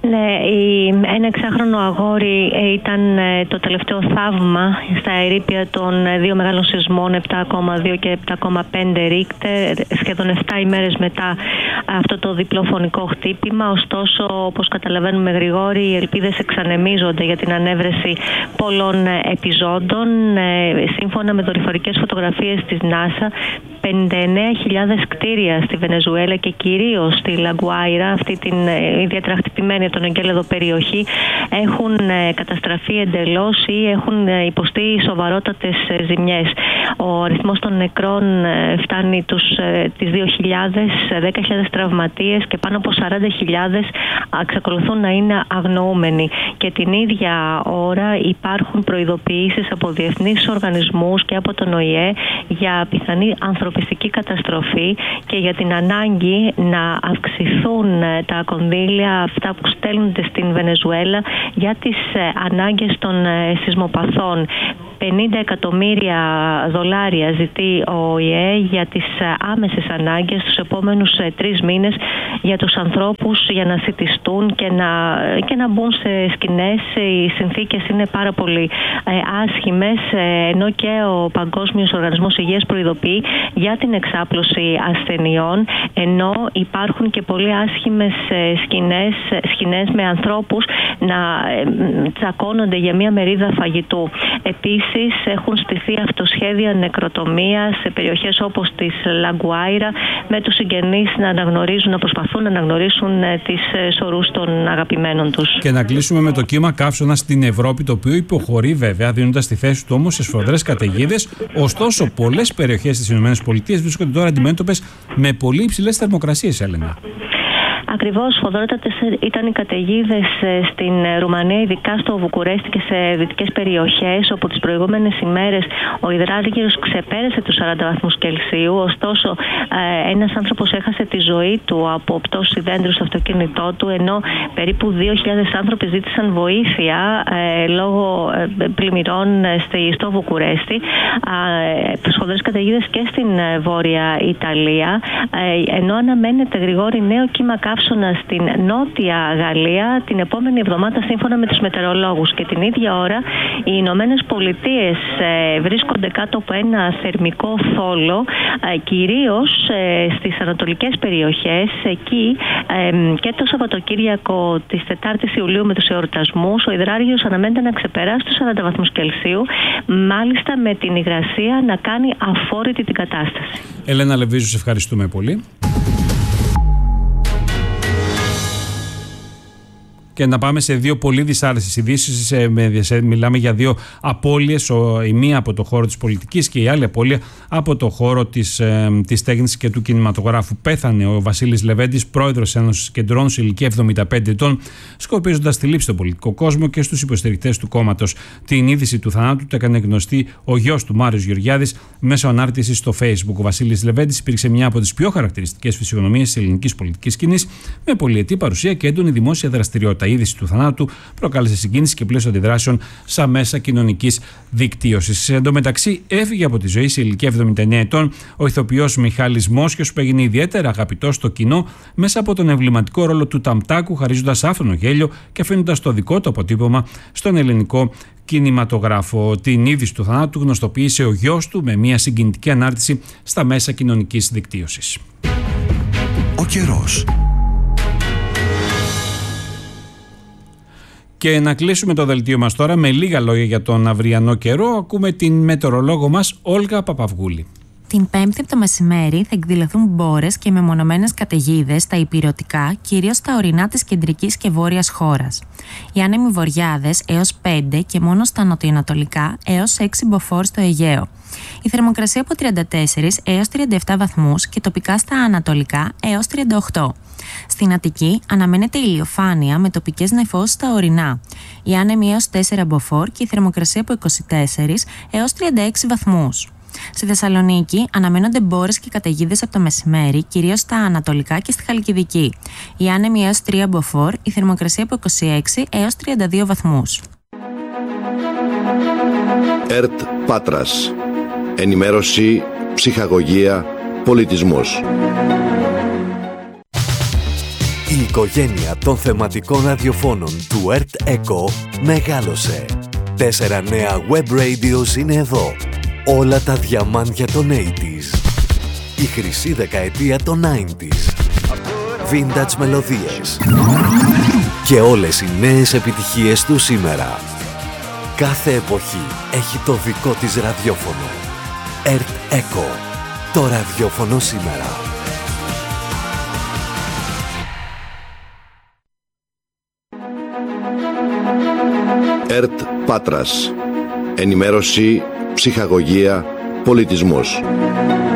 Ναι, η, ένα εξάχρονο αγόρι ήταν το τελευταίο θαύμα στα ερείπια των δύο μεγάλων σεισμών επτά κόμμα δύο και επτά κόμμα πέντε Ρίκτερ, σχεδόν επτά ημέρες μετά αυτό το διπλό φωνικό χτύπημα. Ωστόσο, όπως καταλαβαίνουμε, Γρηγόρη, οι ελπίδες εξανεμίζονται για την ανέβρεση πολλών επιζώντων. Σύμφωνα με δορυφορικές φωτογραφίες της NASA, πενήντα εννέα χιλιάδες κτίρια στη Βενεζουέλα και κυρίως στη Λαγκουάιρα, αυτή την ιδιαίτερα χτυπημένη από τον εγκέλεδο περιοχή, έχουν καταστραφεί εντελώς ή έχουν υποστεί σοβαρότατες ζημιές. Ο αριθμός των νεκρών φτάνει τους, τις δύο χιλιάδες, δέκα χιλιάδες τραυματίες και πάνω από σαράντα χιλιάδες εξακολουθούν να είναι αγνοούμενοι. Και την ίδια ώρα υπάρχουν προειδοποιήσεις από διεθνείς οργανισμούς και από τον Ο Η Ε για πιθανή ανθρωπιστική καταστροφή και για την ανάγκη να αυξηθούν τα κονδύλια αυτά που στέλνονται στην Βενεζουέλα για τις ανάγκες των σεισμοπαθών. πενήντα εκατομμύρια δολάρια ζητεί ο Ο Η Ε για τις άμεσες ανάγκες τους επόμενους τρεις μήνες για τους ανθρώπους για να σιτιστούν και να, και να μπουν σε σκηνές. Οι συνθήκες είναι πάρα πολύ άσχημες, ενώ και ο Παγκόσμιος Οργανισμός Υγείας προειδοποιεί για την εξάπλωση ασθενειών, ενώ υπάρχουν και πολύ άσχημες σκηνές, σκηνές με ανθρώπους να τσακώνονται για μια μερίδα φαγητού. Επίσης, έχουν στηθεί αυτοσχέδια νεκροτομία σε περιοχές όπως της Λαγκουάιρα, με τους συγγενείς να αναγνωρίζουν, να προσπαθούν να αναγνωρίσουν τις σωρούς των αγαπημένων τους. Και να κλείσουμε με το κύμα καύσωνα στην Ευρώπη, το οποίο υποχωρεί βέβαια, δίνοντας τη θέση του όμως σε σφοδρές καταιγίδες. Ωστόσο, πολλές περιοχές της ΗΠΑ βρίσκονται τώρα αντιμέτωπες με πολύ υψηλές θερμοκρασίες, Έλενα. Ακριβώς, σφοδρότατες ήταν οι καταιγίδες στην Ρουμανία, ειδικά στο Βουκουρέστι και σε δυτικές περιοχές, όπου τις προηγούμενες ημέρες ο υδράργυρος ξεπέρασε τους σαράντα βαθμούς Κελσίου. Ωστόσο, ένας άνθρωπος έχασε τη ζωή του από πτώση δέντρου στο αυτοκίνητό του, ενώ περίπου δύο χιλιάδες άνθρωποι ζήτησαν βοήθεια ε, λόγω ε, πλημμυρών στο Βουκουρέστι. Ε, σφοδρές καταιγίδες και στην Βόρεια Ιταλία, ε, ενώ αναμένεται, Γρηγόρη, νέο κύμα καύσωνα στην Νότια Γαλλία την επόμενη εβδομάδα, σύμφωνα με τους μετεωρολόγους. Και την ίδια ώρα οι Ηνωμένες Πολιτείες ε, βρίσκονται κάτω από ένα θερμικό θόλο, ε, κυρίως ε, στις ανατολικές περιοχές. Εκεί ε, και το Σαββατοκύριακο της τετάρτης Ιουλίου με τους εορτασμούς, ο υδράργυρος αναμένεται να ξεπεράσει τους σαράντα βαθμούς Κελσίου, μάλιστα με την υγρασία να κάνει αφόρητη την κατάσταση. Ελένα Λεβίζου, σε ευχαριστούμε πολύ. Και να πάμε σε δύο πολύ δυσάρεστες ειδήσεις. Μιλάμε για δύο απώλειες, η μία από το χώρο της πολιτικής και η άλλη απώλεια από το χώρο της, της τέχνης και του κινηματογράφου. Πέθανε ο Βασίλης Λεβέντης, πρόεδρος Ένωσης Κεντρών, σε ηλικία εβδομήντα πέντε ετών, σκοπίζοντας τη λήψη στον πολιτικό κόσμο και στους υποστηρικτές του κόμματος. Την είδηση του θανάτου του έκανε γνωστή ο γιος του, Μάριος Γεωργιάδης, μέσω ανάρτησης στο Facebook. Ο Βασίλης Λεβέντης υπήρξε μια από τις πιο χαρακτηριστικές φυσιογνωμίες της ελληνικής πολιτικής σκηνής, με πολυετή παρουσία και έντονη δημόσια δραστηριότητα. Η είδηση του θανάτου προκάλεσε συγκίνηση και πλαίσιο αντιδράσεων στα μέσα κοινωνικής δικτύωσης. Εν τω μεταξύ, έφυγε από τη ζωή σε ηλικία εβδομήντα εννέα ετών ο ηθοποιός Μιχάλης Μόσχιος, που έγινε ιδιαίτερα αγαπητός στο κοινό μέσα από τον εμβληματικό ρόλο του Ταμτάκου, χαρίζοντας άφρονο γέλιο και αφήνοντας το δικό του αποτύπωμα στον ελληνικό κινηματογράφο. Την είδηση του θανάτου γνωστοποίησε ο γιος του με μια συγκινητική ανάρτηση στα μέσα κοινωνικής δικτύωσης. Ο καιρός. Και να κλείσουμε το δελτίο μας τώρα με λίγα λόγια για τον αυριανό καιρό. Ακούμε την μετεωρολόγο μας Όλγα Παπαυγούλη. Την Πέμπτη από το μεσημέρι θα εκδηλωθούν μπόρες και μεμονωμένες καταιγίδες στα ηπειρωτικά, κυρίως στα ορεινά της κεντρικής και βόρειας χώρας. Οι άνεμοι βορειάδες έως πέντε και μόνο στα νοτιοανατολικά έως έξι μποφόρ στο Αιγαίο. Η θερμοκρασία από τριάντα τέσσερα έως τριάντα επτά βαθμούς και τοπικά στα ανατολικά έως τριάντα οκτώ. Στην Αττική αναμένεται ηλιοφάνεια με τοπικές νεφώσεις στα ορεινά. Οι άνεμοι έως τέσσερα μποφόρ και η θερμοκρασία από είκοσι τέσσερα έως τριάντα έξι βαθμούς. Στη Θεσσαλονίκη αναμένονται μπόρες και καταιγίδες από το μεσημέρι, κυρίως στα ανατολικά και στη Χαλκιδική. Οι άνεμοι έως τρία μποφόρ, η θερμοκρασία από είκοσι έξι έως τριάντα δύο βαθμούς. ΕΡΤ Πάτρας. Ενημέρωση, ψυχαγωγία, πολιτισμός. οικογένεια των θεματικών ραδιοφώνων του ΕΡΤ ΕΚΟ μεγάλωσε. Τέσσερα νέα web radios είναι εδώ. Όλα τα διαμάντια των ογδόντα. Η χρυσή δεκαετία των ενενήντα. Vintage μελωδίες. Και όλες οι νέες επιτυχίες του σήμερα. Κάθε εποχή έχει το δικό της ραδιόφωνο. ΕΡΤ ΕΚΟ. Το ραδιόφωνο σήμερα. ΕΡΤ Πάτρας. Ενημέρωση, ψυχαγωγία, πολιτισμός.